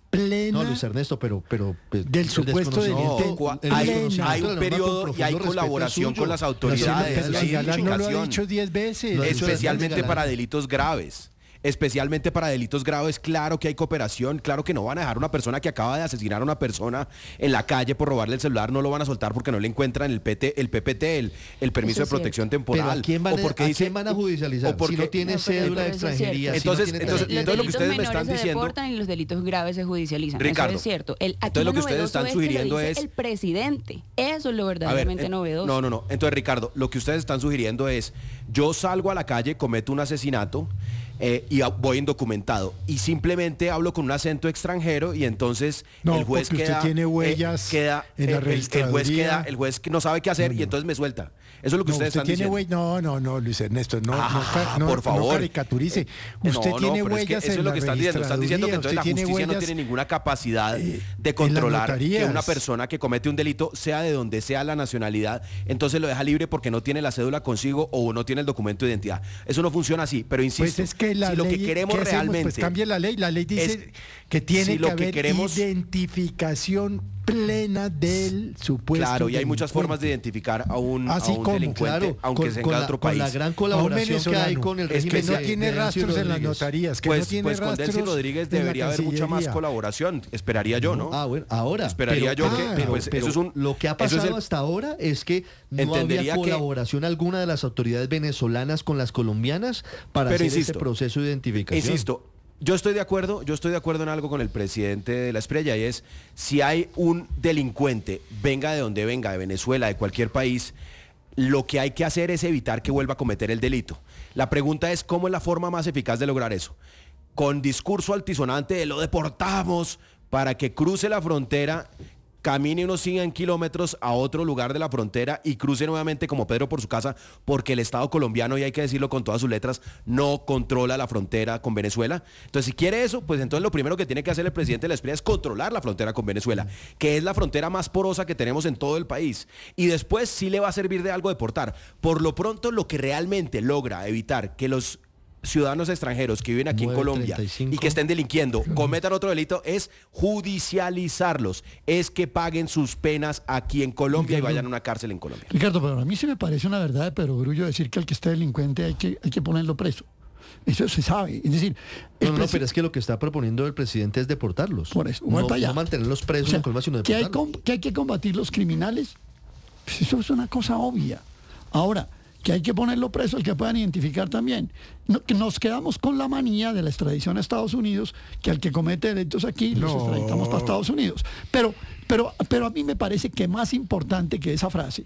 No, Luis Ernesto, pero... pero pues, del supuesto delito. No, hay, hay un periodo y hay colaboración con las autoridades. No lo ha dicho diez veces. Especialmente para delitos graves. Especialmente para delitos graves, claro que hay cooperación, claro que no van a dejar a una persona que acaba de asesinar a una persona en la calle por robarle el celular, no lo van a soltar porque no le encuentran el P T, el P P T, el, el permiso de protección temporal. ¿Pero a quién van, o porque a, dice, quién van a judicializar? O porque, si no tiene no, cédula de extranjería. Entonces, si no entonces, tiene entonces, los entonces lo que ustedes me delitos están menores se diciendo... deportan y los delitos graves se judicializan. Ricardo, eso es cierto. El, aquí entonces lo que ustedes están es sugiriendo que lo es... dice el presidente. Eso es lo verdaderamente ver, eh, novedoso. No, no, no. Entonces, Ricardo, lo que ustedes están sugiriendo es, yo salgo a la calle, cometo un asesinato, Eh, y voy indocumentado y simplemente hablo con un acento extranjero y entonces no, el juez porque queda usted tiene huellas eh, queda en la el, el, el juez queda el juez no sabe qué hacer no, no. y entonces me suelta. Eso es lo que no, ustedes usted están tiene diciendo. Huell... No, no, no, Luis Ernesto, no, ah, no, no, por favor. no caricaturice. Usted no, tiene no, huellas es que eso en es lo que la están diciendo. Están diciendo que entonces la justicia no tiene ninguna capacidad eh, de controlar que una persona que comete un delito, sea de donde sea la nacionalidad, entonces lo deja libre porque no tiene la cédula consigo o no tiene el documento de identidad. Eso no funciona así, pero insisto, pues es que la si lo ley, que queremos ¿qué hacemos? realmente... Pues cambie la ley. La ley dice es, que tiene si que lo haber que queremos, identificación plena del supuesto. Claro, y hay muchas formas de identificar a un, Así a un como, delincuente, claro, aunque con, se con encuentre la, otro país. Con la gran colaboración que hay con el régimen. Es que no tiene rastros en las notarías, que pues, no tiene pues con rastros Delcy Rodríguez debería haber mucha más colaboración, esperaría yo, ¿no? Ah, bueno, ahora. Esperaría pero, yo que, ah, pero, pues, pero eso es un... Lo que ha pasado el, hasta ahora es que no había colaboración que, alguna de las autoridades venezolanas con las colombianas para hacer insisto, ese proceso de identificación. Insisto, yo estoy de acuerdo, yo estoy de acuerdo en algo con el presidente de la Espriella y es, si hay un delincuente, venga de donde venga, de Venezuela, de cualquier país, lo que hay que hacer es evitar que vuelva a cometer el delito. La pregunta es, ¿cómo es la forma más eficaz de lograr eso? Con discurso altisonante de lo deportamos para que cruce la frontera, camine unos cien kilómetros a otro lugar de la frontera y cruce nuevamente como Pedro por su casa, porque el Estado colombiano, y hay que decirlo con todas sus letras, no controla la frontera con Venezuela. Entonces, si quiere eso, pues entonces lo primero que tiene que hacer el presidente de la Espriella es controlar la frontera con Venezuela, que es la frontera más porosa que tenemos en todo el país. Y después sí le va a servir de algo deportar. Por lo pronto, lo que realmente logra evitar que los ciudadanos extranjeros que viven aquí en Colombia y que estén delinquiendo, cometan otro delito, es judicializarlos, es que paguen sus penas aquí en Colombia Ricardo, y vayan a una cárcel en Colombia. Ricardo, pero a mí sí me parece una verdad de perogrullo decir que al que esté delincuente hay que, hay que ponerlo preso. Eso se sabe. Es decir, no, no, no, pero es que lo que está proponiendo el presidente es deportarlos. Por eso, no, para allá. no mantenerlos presos, o sea, en Colombia, sino deportarlos. Que hay, que hay que combatir los criminales, pues eso es una cosa obvia. Ahora, que hay que ponerlo preso, el que puedan identificar también. No, que nos quedamos con la manía de la extradición a Estados Unidos, que al que comete delitos aquí no. los extraditamos para Estados Unidos. Pero, pero, pero a mí me parece que más importante que esa frase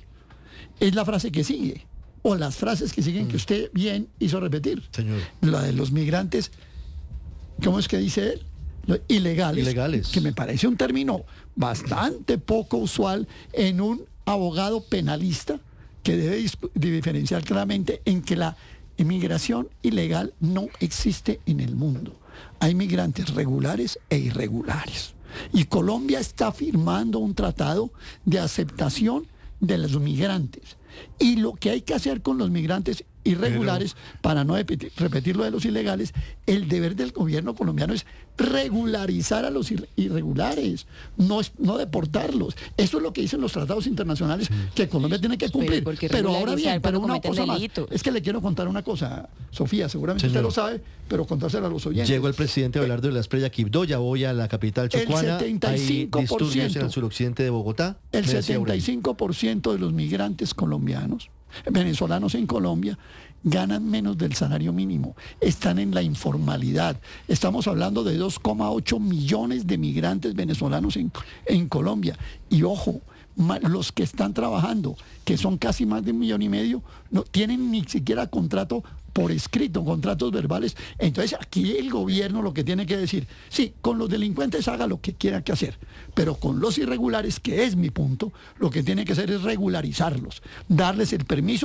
es la frase que sigue, o las frases que siguen mm. que usted bien hizo repetir. Señor. La de los migrantes, ¿cómo es que dice él? Los ilegales, ilegales, que me parece un término bastante poco usual en un abogado penalista, que debe diferenciar claramente en que la inmigración ilegal no existe en el mundo. Hay migrantes regulares e irregulares. Y Colombia está firmando un tratado de aceptación de los migrantes. Y lo que hay que hacer con los migrantes irregulares, Pero... para no repetir, repetir lo de los ilegales, el deber del gobierno colombiano es regularizar a los irregulares, no, es, no deportarlos. Eso es lo que dicen los tratados internacionales que Colombia tiene que cumplir. Pero, pero ahora bien, pero una cosa más. Es que le quiero contar una cosa, Sofía, seguramente Señor. Usted lo sabe, pero contársela a los oyentes. Llegó el presidente Abelardo de la Espriella Quibdó, ya voy a la capital chocuana. El setenta y cinco por ciento, hay disturbios en el suroccidente de Bogotá. El setenta y cinco por ciento de los migrantes colombianos, venezolanos en Colombia, ganan menos del salario mínimo, están en la informalidad. Estamos hablando de dos coma ocho millones de migrantes venezolanos en, en Colombia. Y ojo, los que están trabajando, que son casi más de un millón y medio, no tienen ni siquiera contrato por escrito, contratos verbales. Entonces aquí el gobierno lo que tiene que decir, sí, con los delincuentes haga lo que quiera que hacer, pero con los irregulares, que es mi punto, lo que tiene que hacer es regularizarlos, darles el permiso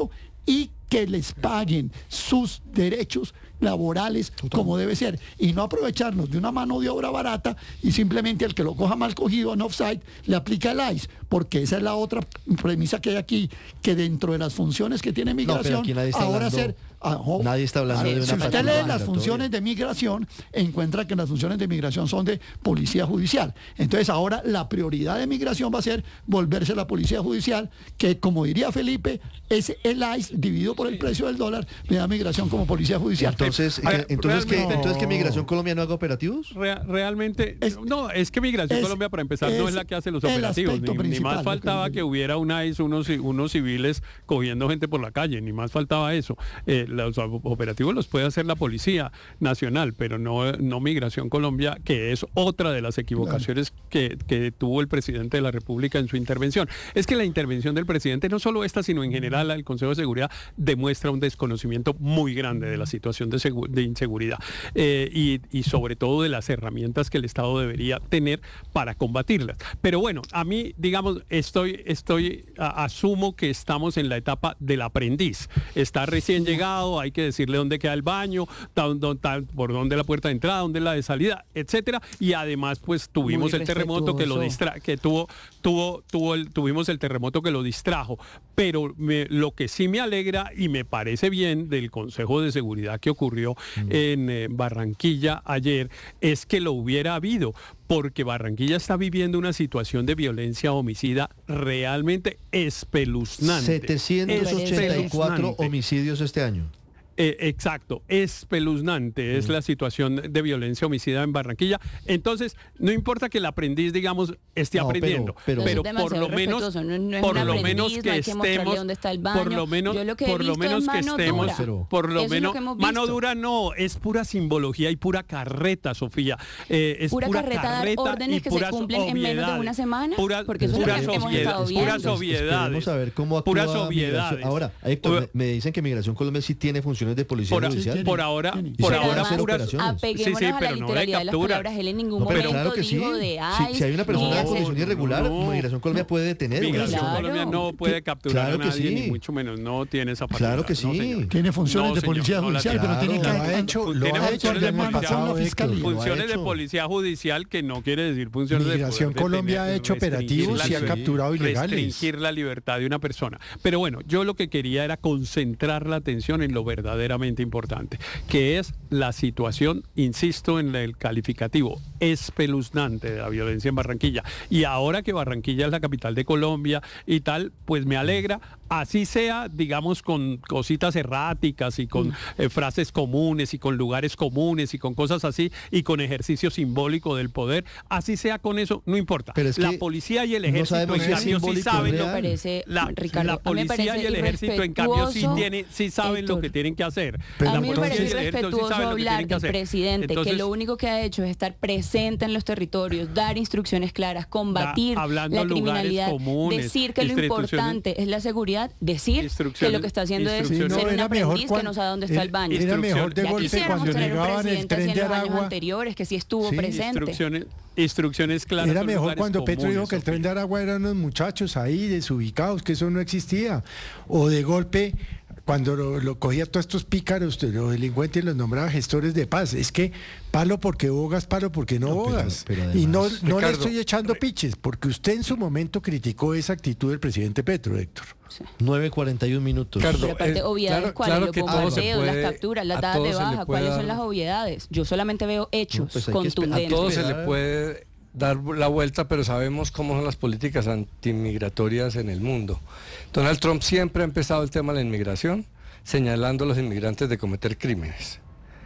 y que les paguen sus derechos laborales como debe ser, y no aprovecharnos de una mano de obra barata y simplemente al que lo coja mal cogido en offside le aplica el I C E, porque esa es la otra premisa que hay aquí, que dentro de las funciones que tiene migración, no, ahora hablando, ser ah, oh, nadie está hablando ah, de una si usted patrulla lee las migratoria. funciones de migración, encuentra que las funciones de migración son de policía judicial. Entonces ahora la prioridad de migración va a ser volverse la policía judicial, que como diría Felipe, es el I C E dividido por el precio del dólar, le da migración como policía judicial. Entonces, Ahora, que, entonces, que, realmente- entonces que Migración Colombia no haga operativos. Rea- realmente, no, es que Migración es- Colombia, para empezar, no es es la que hace los el operativos. aspecto Ni, ni principal, más lo que faltaba digo que hubiera una I C E, unos, unos civiles cogiendo gente por la calle, ni más faltaba eso. Eh, los operativos los puede hacer la Policía Nacional, pero no, no Migración Colombia, que es otra de las equivocaciones que, que tuvo el presidente de la República en su intervención. Es que la intervención del presidente, no solo esta, sino en general, el Consejo de Seguridad, demuestra un desconocimiento muy grande de la situación de, segu- de inseguridad. Eh, y, y sobre todo de las herramientas que el Estado debería tener para combatirlas. Pero bueno, a mí, digamos, estoy, estoy, a, asumo que estamos en la etapa del aprendiz. Está recién llegado, hay que decirle dónde queda el baño, ta- ta- ta- por dónde la puerta de entrada, dónde la de salida, etcétera. Y además, pues tuvimos Muy el terremoto que lo respetuoso. distra que tuvo, tuvo, tuvo el, tuvimos el terremoto que lo distrajo. Pero me- lo que sí me alegra y me parece bien del Consejo de Seguridad que ocurrió en eh, Barranquilla ayer es que lo hubiera habido, porque Barranquilla está viviendo una situación de violencia homicida realmente espeluznante. setecientos ochenta y cuatro Espeluznante. homicidios este año. Eh, exacto, espeluznante es la situación de violencia homicida en Barranquilla. Entonces, no importa que el aprendiz, digamos, esté No, pero- aprendiendo, pero- pero, Eso es por lo demasiado menos, respetuoso, no- no es por un lo aprendiz, menos no que hay que mostrarle estemos, dónde está el baño. por lo menos, Yo lo que he por lo visto es menos que mano estemos, dura. por lo Eso es lo menos, que hemos mano visto. dura no, es pura simbología y pura carreta, Sofía. Eh, es Pura pura, carreta, dar carreta órdenes y que se puras cumplen en menos de obviedades. una semana, Puras- porque eso es lo que puras hemos obviedades, estado puras viendo. obviedades. Esperemos a ver cómo actúa Puras Migración. obviedades. Ahora, Héctor, me, me dicen que Migración Colombia sí tiene funciones de policía Por, judicial. por ahora, Y por se pueden ahora hacer puras operaciones. Apeguémonos Sí, sí, a la pero no de literalidad de las captura. palabras. Él en ningún No, pero momento claro que sí. dijo de Si, ay, si hay una persona ni en ese- condición irregular, no. Migración Colombia puede detener. Migración Claro. Colombia no puede capturar Claro a que nadie, sí. ni mucho menos, no tiene esa facultad. Claro que no, sí. señor. Tiene funciones No, de señor, policía no la judicial, tiene. pero tiene que Claro, lo ha hecho, lo Tiene ha funciones hecho el de año policía- pasado, la fiscalía. Héctor. Lo ha funciones de hecho. policía judicial, que no quiere decir funciones Migración de poder Colombia detener, ha hecho restringir operativos la y ha liber- capturado ilegales. Restringir la libertad de una persona. Pero bueno, yo lo que quería era concentrar la atención en lo verdaderamente importante, que es la situación, insisto en el calificativo, espeluznante de la violencia en Barranquilla. Y ahora que Barranquilla es la capital de Colombia y tal, pues me alegra, así sea, digamos, con cositas erráticas y con eh, frases comunes y con lugares comunes y con cosas así y con ejercicio simbólico del poder, así sea con eso, no importa. Pero es la que policía y el no ejército sabemos en si es cambio sí simbólico o saben lo real. que Parece, la, Ricardo, la a mí me policía parece y el ejército en cambio sí irrespetuoso, tienen, sí saben lo Héctor. que tienen que hacer. Pero A La mí me policía parece y el ejército sí irrespetuoso saben lo que hablar tienen que del hacer. presidente, que Entonces, lo único que ha hecho es estar presente en los territorios, dar instrucciones claras, combatir Da- hablando la de lugares criminalidad, comunes, decir que lo instituciones- importante es la seguridad, decir que Instrucciones- lo que está haciendo es instrucciones- ser Sí, no, un era mejor aprendiz que cuan- no sabe dónde está el baño. Era mejor de Ya golpe quisiéramos cuando tener un llegaban el presidente tren así de en los años Aragua. anteriores, que sí estuvo Sí, presente. instrucciones, instrucciones claras. Era son mejor lugares cuando Petro dijo comunes, que el Sofía. tren de Aragua eran unos muchachos ahí desubicados, que eso no existía. O de golpe, cuando lo, lo cogía todos estos pícaros, los delincuentes, los nombraba gestores de paz. Es que palo porque bogas, palo porque no, No, pero- bogas. pero y no, además- no le Ricardo, estoy echando piches, porque usted en su momento criticó esa actitud del presidente Petro, Héctor. nueve cuarenta y uno minutos. Ricardo, Pero aparte, eh, obviedades, claro- ¿cuáles? claro Los que todo se bombardeos, las puede- capturas, las a dadas de todo se le baja, puede ¿cuáles dar- son las obviedades? Yo solamente veo hechos No, pues hay que esper- A todo se esperar. le puede dar la vuelta, pero sabemos cómo son las políticas antimigratorias en el mundo. Donald Trump siempre ha empezado el tema de la inmigración señalando a los inmigrantes de cometer crímenes.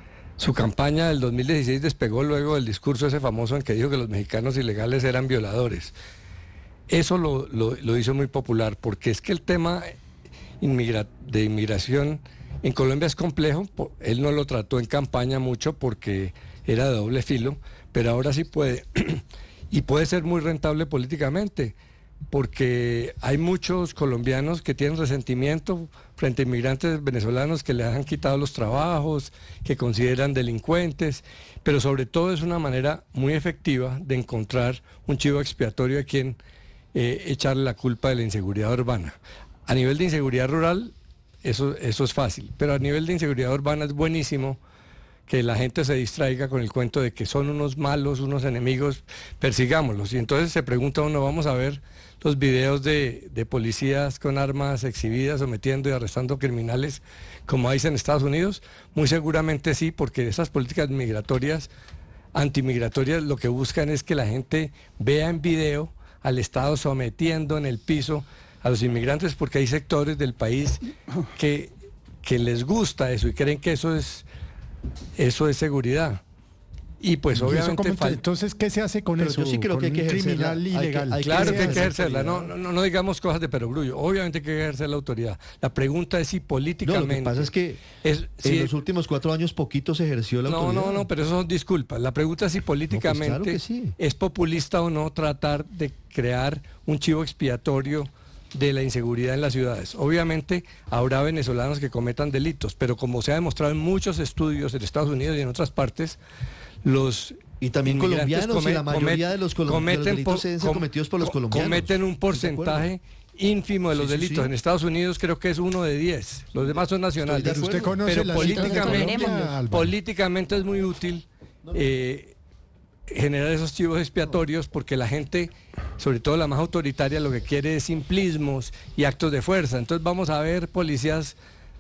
Su campaña del dos mil dieciséis despegó luego del discurso ese famoso en que dijo que los mexicanos ilegales eran violadores. Eso lo, lo- lo hizo muy popular, porque es que el tema inmigra- de inmigración en Colombia es complejo. po- Él no lo trató en campaña mucho porque era de doble filo, pero ahora sí puede. Y puede ser muy rentable políticamente, porque hay muchos colombianos que tienen resentimiento frente a inmigrantes venezolanos que les han quitado los trabajos, que consideran delincuentes, pero sobre todo es una manera muy efectiva de encontrar un chivo expiatorio a quien eh, echarle la culpa de la inseguridad urbana. A nivel de inseguridad rural, eso, eso es fácil. Pero a nivel de inseguridad urbana es buenísimo que la gente se distraiga con el cuento de que son unos malos, unos enemigos, persigámoslos. Y entonces se pregunta uno, vamos a ver los videos de, de policías con armas exhibidas, sometiendo y arrestando criminales, como hay en Estados Unidos. Muy seguramente sí, porque esas políticas migratorias, antimigratorias, lo que buscan es que la gente vea en video al Estado sometiendo en el piso a los inmigrantes, porque hay sectores del país que, que les gusta eso y creen que eso es, eso es seguridad. Y pues ¿Y obviamente... eso cómo, entonces, ¿qué se hace con Pero eso? yo sí creo con que hay que un ejercerla, criminal hay que- ilegal. hay que Claro que hay que ejercer ejercerla, no, autoridad. no, no, no digamos cosas de perogrullo, obviamente hay que ejercer la autoridad. La pregunta es si No, políticamente... lo que pasa es que es, en si- los últimos cuatro años poquito se ejerció la No, autoridad. no, no, pero eso son disculpas. La pregunta es si políticamente claro que sí. es populista o no tratar de crear un chivo expiatorio de la inseguridad en las ciudades. Obviamente habrá venezolanos que cometan delitos, pero como se ha demostrado en muchos estudios en Estados Unidos y en otras partes, los Y también inmigrantes colombianos, y la come- mayoría comet- de los, colom- de los cometen delitos por- deben ser com- cometidos por los co- colombianos. cometen un ¿Estoy de acuerdo? porcentaje ínfimo de los Sí, sí, delitos. sí. En Estados Unidos creo que es uno de diez. Los demás son nacionales. Pero usted conoce Pero las cifras de políticamente, Colombia, Álvaro. políticamente es muy útil eh, generar esos chivos expiatorios, porque la gente, sobre todo la más autoritaria, lo que quiere es simplismos y actos de fuerza. Entonces vamos a ver policías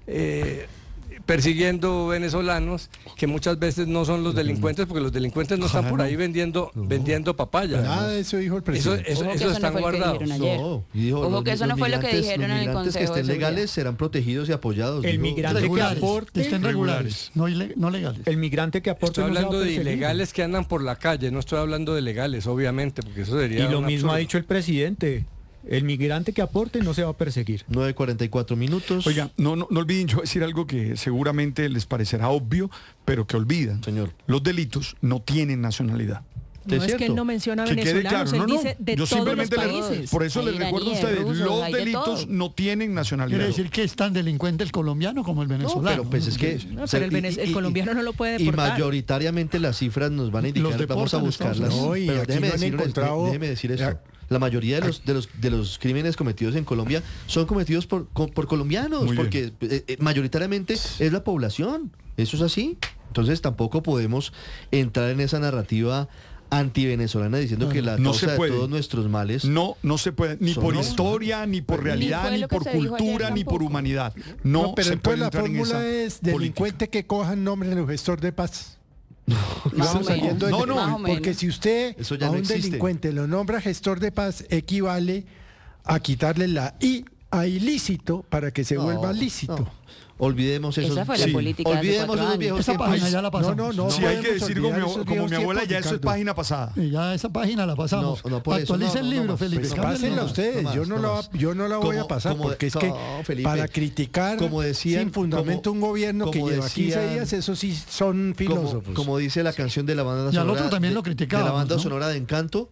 eh, persiguiendo venezolanos que muchas veces no son los delincuentes, porque los delincuentes no están Ojalá por no. ahí vendiendo, vendiendo papaya. Nada de eso dijo el Eso, presidente. eso, Ojo que eso eso no están fue lo que guardados. dijeron ayer. No, y dijo, Ojo los- que eso los no fue lo que migrantes- dijeron en el los migrantes Consejo que de estén Seguridad. legales serán protegidos y apoyados. El dijo. migrante que Regulares, aporte, que estén regulares, regulares. no, ile- no legales. el migrante que aporte Estoy no se va a hablando de perseguir. ilegales que andan por la calle, no estoy hablando de legales, obviamente, porque eso sería Y lo un mismo absurdo. ha dicho el presidente. El migrante que aporte no se va a perseguir. nueve cuarenta y cuatro minutos. Oiga, no, no, no olviden yo decir algo que seguramente les parecerá obvio, pero que olvidan. Señor. Los delitos no tienen nacionalidad. No es que cierto. él no menciona Que quede venezolanos, claro, él no, no, dice de yo todos los simplemente les- países. por eso Hay les recuerdo a iraníes, ustedes, rusos, los hay de delitos todo. no tienen nacionalidad. Quiere decir que es tan delincuente el colombiano como el No, venezolano. pero pues es que... No, o sea, pero el, venez- y- el y- colombiano no lo puede Y deportar. mayoritariamente las cifras nos van a indicar, Los vamos a deportan buscarlas. Estados Unidos. No, y pero aquí déjeme no han decir, una- encontrado- déjeme decir eso. Ya. La mayoría de los, de los de los crímenes cometidos en Colombia son cometidos por, co- por colombianos, Muy porque eh, eh, mayoritariamente es la población. Eso es así. Entonces tampoco podemos entrar en esa narrativa antivenezolana diciendo que la No causa se puede. de todos nuestros males... No, no se puede, ni Son por no. historia, ni por Ni realidad, fue ni lo que por se dijo ayer cultura, ni por tampoco. humanidad. No, No, pero se puede entonces la entrar en fórmula esa es política. delincuente que cojan nombre del gestor de paz. Más o Vamos saliendo menos. de- No, no, Más o porque menos. si usted Eso ya a no un existe. delincuente lo nombra gestor de paz, equivale a quitarle la I a ilícito para que se No, vuelva lícito. no. Olvidemos esos... Esa fue la política de hace Olvidemos cuatro esos años. viejos Esa tiempos. página ya la pasamos. No, no, no. Sí, hay que podemos decir como, olvidar mi- esos como mi viejos abuela, ya tiempos, eso es Ricardo. página pasada. Y ya esa página la pasamos. No, no, por eso, Actualiza no, el no, libro, no, Felipe. pues, cambia el Pásenla libro. ustedes, no más, yo no, no la, más. yo no la voy Como- a pasar, como de- porque es no, que Felipe, para criticar como decían- sin fundamento como- un gobierno que como lleva quince decían- días, eso sí son Como, filósofos. como dice la canción de la banda Y al sonora otro también de, lo de la criticábamos, banda ¿no? sonora de Encanto,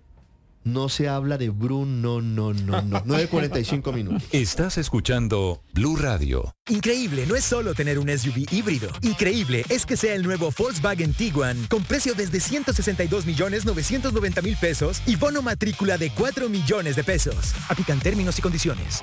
no se habla de Bruno, no, no, no. nueve cuarenta y cinco minutos. Estás escuchando Blue Radio. Increíble no es solo tener un S U V híbrido. Increíble es que sea el nuevo Volkswagen Tiguan con precio desde ciento sesenta y dos millones novecientos noventa mil pesos y bono matrícula de cuatro millones de pesos. Aplican términos y condiciones.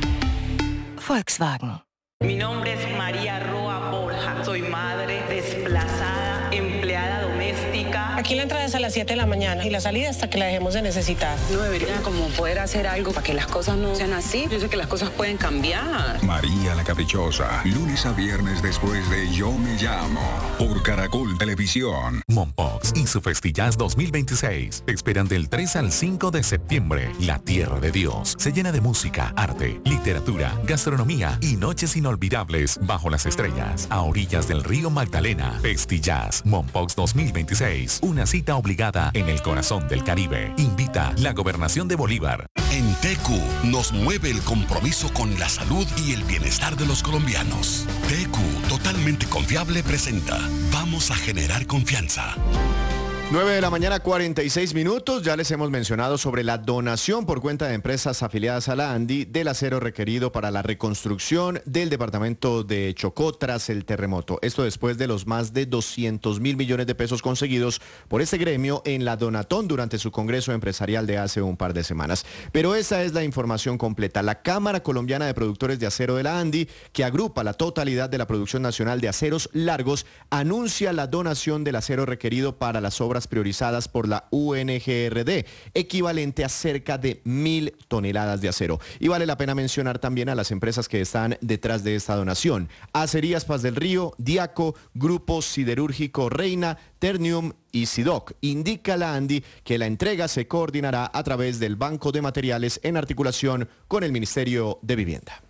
Volkswagen. Mi nombre es María Roa Borja. Soy madre desplazada, empleada doméstica. Aquí la entrada es a las siete de la mañana y la salida hasta que la dejemos de necesitar. No debería como poder hacer algo para que las cosas no sean así. Yo sé que las cosas pueden cambiar. María la Caprichosa, lunes a viernes después de Yo Me Llamo, por Caracol Televisión. Mompox y su Festillas dos mil veintiséis te esperan del tres al cinco de septiembre. La Tierra de Dios se llena de música, arte, literatura, gastronomía y noches inolvidables bajo las estrellas, a orillas del río Magdalena. Festillas Mompox dos mil veintiséis, una cita obligada en el corazón del Caribe. Invita la Gobernación de Bolívar. En T Q nos mueve el compromiso con la salud y el bienestar de los colombianos. T Q, totalmente confiable, presenta Vamos a generar confianza. nueve de la mañana, cuarenta y seis minutos. Ya les hemos mencionado sobre la donación por cuenta de empresas afiliadas a la ANDI del acero requerido para la reconstrucción del departamento de Chocó tras el terremoto. Esto después de los más de doscientos mil millones de pesos conseguidos por este gremio en la Donatón durante su congreso empresarial de hace un par de semanas. Pero esa es la información completa. La Cámara Colombiana de Productores de Acero de la ANDI, que agrupa la totalidad de la producción nacional de aceros largos, anuncia la donación del acero requerido para las obras priorizadas por la U N G R D, equivalente a cerca de mil toneladas de acero. Y vale la pena mencionar también a las empresas que están detrás de esta donación: Acerías Paz del Río, Diaco, Grupo Siderúrgico Reina, Ternium y Sidoc. Indica la ANDI que la entrega se coordinará a través del Banco de Materiales en articulación con el Ministerio de Vivienda.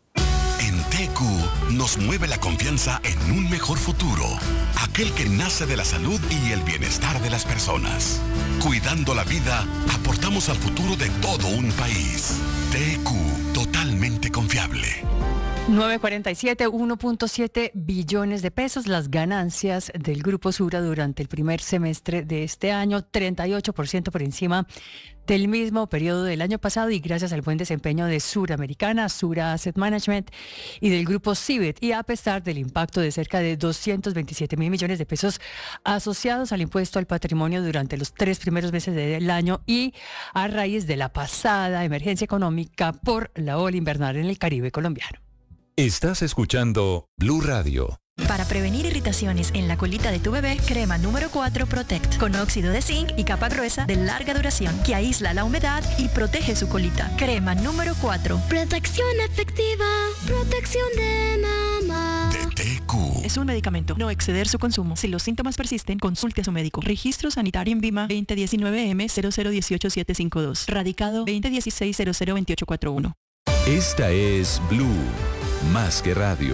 En T Q nos mueve la confianza en un mejor futuro, aquel que nace de la salud y el bienestar de las personas. Cuidando la vida, aportamos al futuro de todo un país. T Q, totalmente confiable. nueve cuarenta y siete, uno punto siete billones de pesos las ganancias del Grupo Sura durante el primer semestre de este año, treinta y ocho por ciento por encima del mismo periodo del año pasado, y gracias al buen desempeño de Suramericana, Sura Asset Management y del Grupo Cibet, y a pesar del impacto de cerca de doscientos veintisiete mil millones de pesos asociados al impuesto al patrimonio durante los tres primeros meses del año y a raíz de la pasada emergencia económica por la ola invernal en el Caribe colombiano. Estás escuchando Blue Radio. Para prevenir irritaciones en la colita de tu bebé, crema número cuatro Protect, con óxido de zinc y capa gruesa de larga duración, que aísla la humedad y protege su colita. Crema número cuatro. Protección efectiva, protección de mamá. De T Q. Es un medicamento, no exceder su consumo. Si los síntomas persisten, consulte a su médico. Registro sanitario en Vima veinte diecinueve M cero cero dieciocho siete cinco dos. Radicado veinte dieciséis cero cero veintiocho cuarenta y uno. Esta es Blue, más que radio.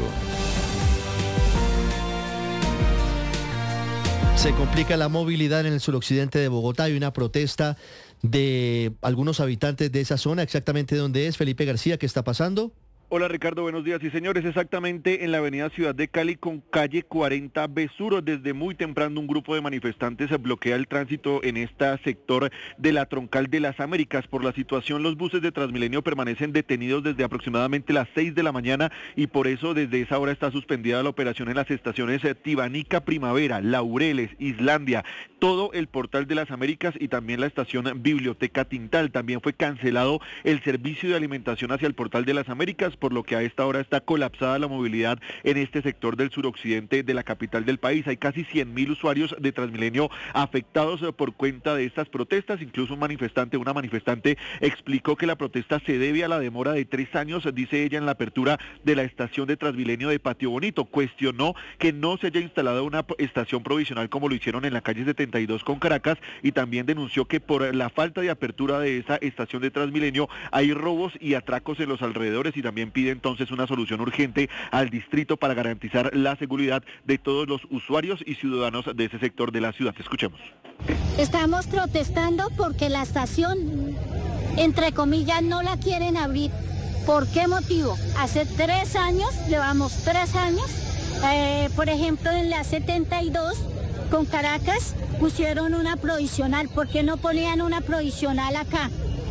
Se complica la movilidad en el suroccidente de Bogotá. Hay una protesta de algunos habitantes de esa zona. ¿Exactamente dónde es? Felipe García, ¿qué está pasando? Hola Ricardo, buenos días. Sí señores, exactamente en la avenida Ciudad de Cali con calle cuarenta B Sur. Desde muy temprano un grupo de manifestantes bloquea el tránsito en este sector de la Troncal de las Américas. Por la situación, los buses de Transmilenio permanecen detenidos desde aproximadamente las seis de la mañana y por eso desde esa hora está suspendida la operación en las estaciones Tibanica Primavera, Laureles, Islandia, todo el Portal de las Américas y también la estación Biblioteca Tintal. También fue cancelado el servicio de alimentación hacia el Portal de las Américas, por lo que a esta hora está colapsada la movilidad en este sector del suroccidente de la capital del país. Hay casi cien mil usuarios de Transmilenio afectados por cuenta de estas protestas. Incluso un manifestante, una manifestante explicó que la protesta se debe a la demora de tres años, dice ella, en la apertura de la estación de Transmilenio de Patio Bonito. Cuestionó que no se haya instalado una estación provisional como lo hicieron en la calle setenta y dos con Caracas, y también denunció que por la falta de apertura de esa estación de Transmilenio hay robos y atracos en los alrededores, y también pide entonces una solución urgente al distrito para garantizar la seguridad de todos los usuarios y ciudadanos de ese sector de la ciudad. Escuchemos. Estamos protestando porque la estación, entre comillas, no la quieren abrir. ¿Por qué motivo? Hace tres años, llevamos tres años, eh, por ejemplo en la setenta y dos con Caracas pusieron una provisional. ¿Por qué no ponían una provisional acá?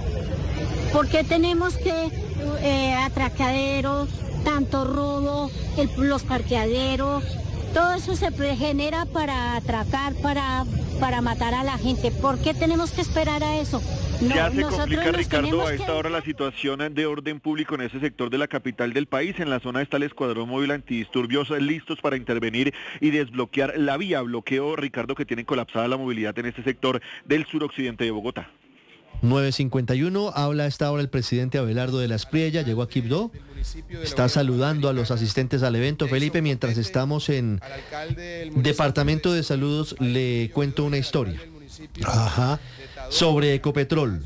¿Por qué tenemos que eh, atracadero, tanto robo, el, los parqueaderos? Todo eso se genera para atracar, para, para matar a la gente. ¿Por qué tenemos que esperar a eso? No, ya se complica, Ricardo, a esta que... hora la situación de orden público en ese sector de la capital del país. En la zona está el Escuadrón Móvil Antidisturbios listos para intervenir y desbloquear la vía. Bloqueo, Ricardo, que tiene colapsada la movilidad en este sector del suroccidente de Bogotá. nueve cincuenta y uno, habla a esta hora el presidente Abelardo de la Espriella, llegó a Quibdó, está saludando a los asistentes al evento. Felipe, mientras estamos en Departamento de Salud, le cuento una historia. Ajá. Sobre Ecopetrol,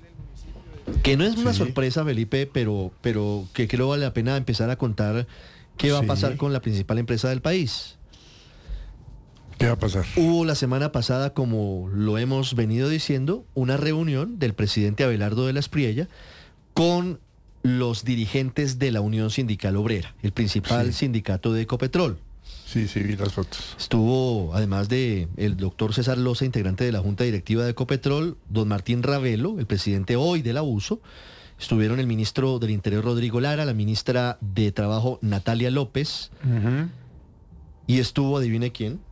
que no es una sí. sorpresa, Felipe, pero, pero que creo vale la pena empezar a contar qué va sí. a pasar con la principal empresa del país. ¿Qué va a pasar? Hubo la semana pasada, como lo hemos venido diciendo, una reunión del presidente Abelardo de la Espriella con los dirigentes de la Unión Sindical Obrera, el principal sí. sindicato de Ecopetrol. Sí, sí, vi las fotos. Estuvo, además de el doctor César Loza, integrante de la Junta Directiva de Ecopetrol, don Martín Ravelo, el presidente hoy del abuso. Estuvieron el ministro del Interior Rodrigo Lara, la ministra de Trabajo Natalia López. Uh-huh. Y estuvo, adivine quién,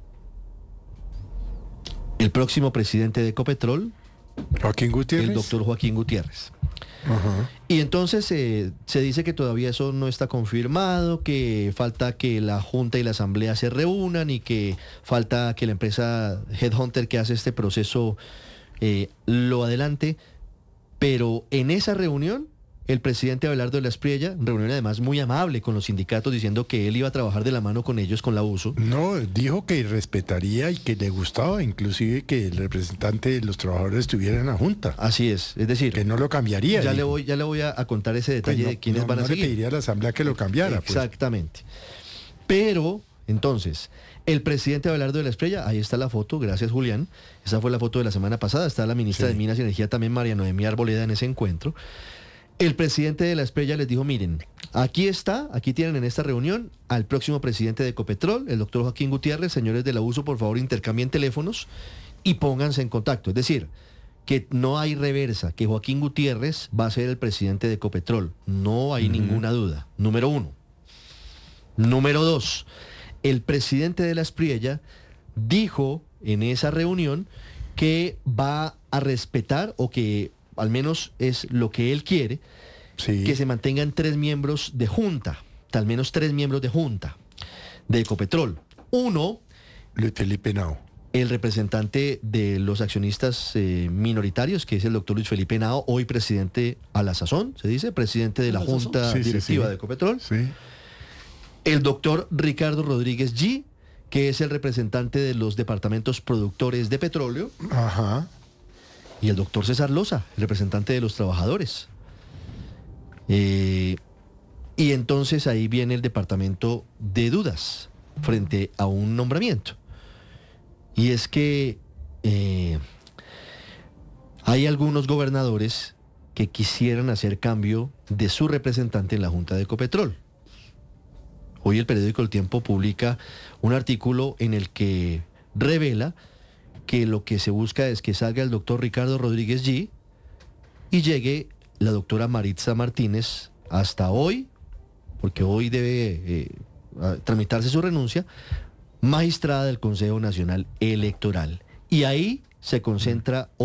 el próximo presidente de Ecopetrol, Joaquín Gutiérrez. El doctor Joaquín Gutiérrez. Uh-huh. Y entonces eh, se dice que todavía eso no está confirmado, que falta que la Junta y la Asamblea se reúnan y que falta que la empresa Headhunter que hace este proceso eh, lo adelante. Pero en esa reunión, el presidente Abelardo de la Espriella, reunión además muy amable con los sindicatos, diciendo que él iba a trabajar de la mano con ellos con la abuso. No, dijo que respetaría y que le gustaba, inclusive que el representante de los trabajadores estuviera en la Junta. Así es, es decir, que no lo cambiaría. Ya, le voy, ya le voy a, a contar ese detalle pues no, de quiénes no, van a no seguir. Le pediría a la Asamblea que lo cambiara. Exactamente. Pues. Pero, entonces, el presidente Abelardo de la Espriella, ahí está la foto, gracias Julián, esa fue la foto de la semana pasada, está la ministra sí. de Minas y Energía también, María Noemí Arboleda, en ese encuentro. El presidente de la Espriella les dijo, miren, aquí está, aquí tienen en esta reunión al próximo presidente de Ecopetrol, el doctor Joaquín Gutiérrez. Señores del abuso, por favor, intercambien teléfonos y pónganse en contacto. Es decir, que no hay reversa, que Joaquín Gutiérrez va a ser el presidente de Ecopetrol. No hay uh-huh. ninguna duda. Número uno. Número dos, el presidente de la Espriella dijo en esa reunión que va a respetar, o que al menos es lo que él quiere, sí. que se mantengan tres miembros de junta, al menos tres miembros de junta de Ecopetrol. Uno, Luis Felipe Henao, el representante de los accionistas eh, minoritarios, que es el doctor Luis Felipe Henao, hoy presidente a la sazón, se dice, presidente de la Junta sí, Directiva sí, sí. de Ecopetrol. Sí. El doctor Ricardo Rodríguez G., que es el representante de los departamentos productores de petróleo. Ajá. Y el doctor César Loza, el representante de los trabajadores. Eh, y entonces ahí viene el departamento de dudas frente a un nombramiento. Y es que eh, hay algunos gobernadores que quisieran hacer cambio de su representante en la Junta de Ecopetrol. Hoy el periódico El Tiempo publica un artículo en el que revela que lo que se busca es que salga el doctor Ricardo Rodríguez G. y llegue la doctora Maritza Martínez hasta hoy, porque hoy debe eh, tramitarse su renuncia, magistrada del Consejo Nacional Electoral. Y ahí se concentra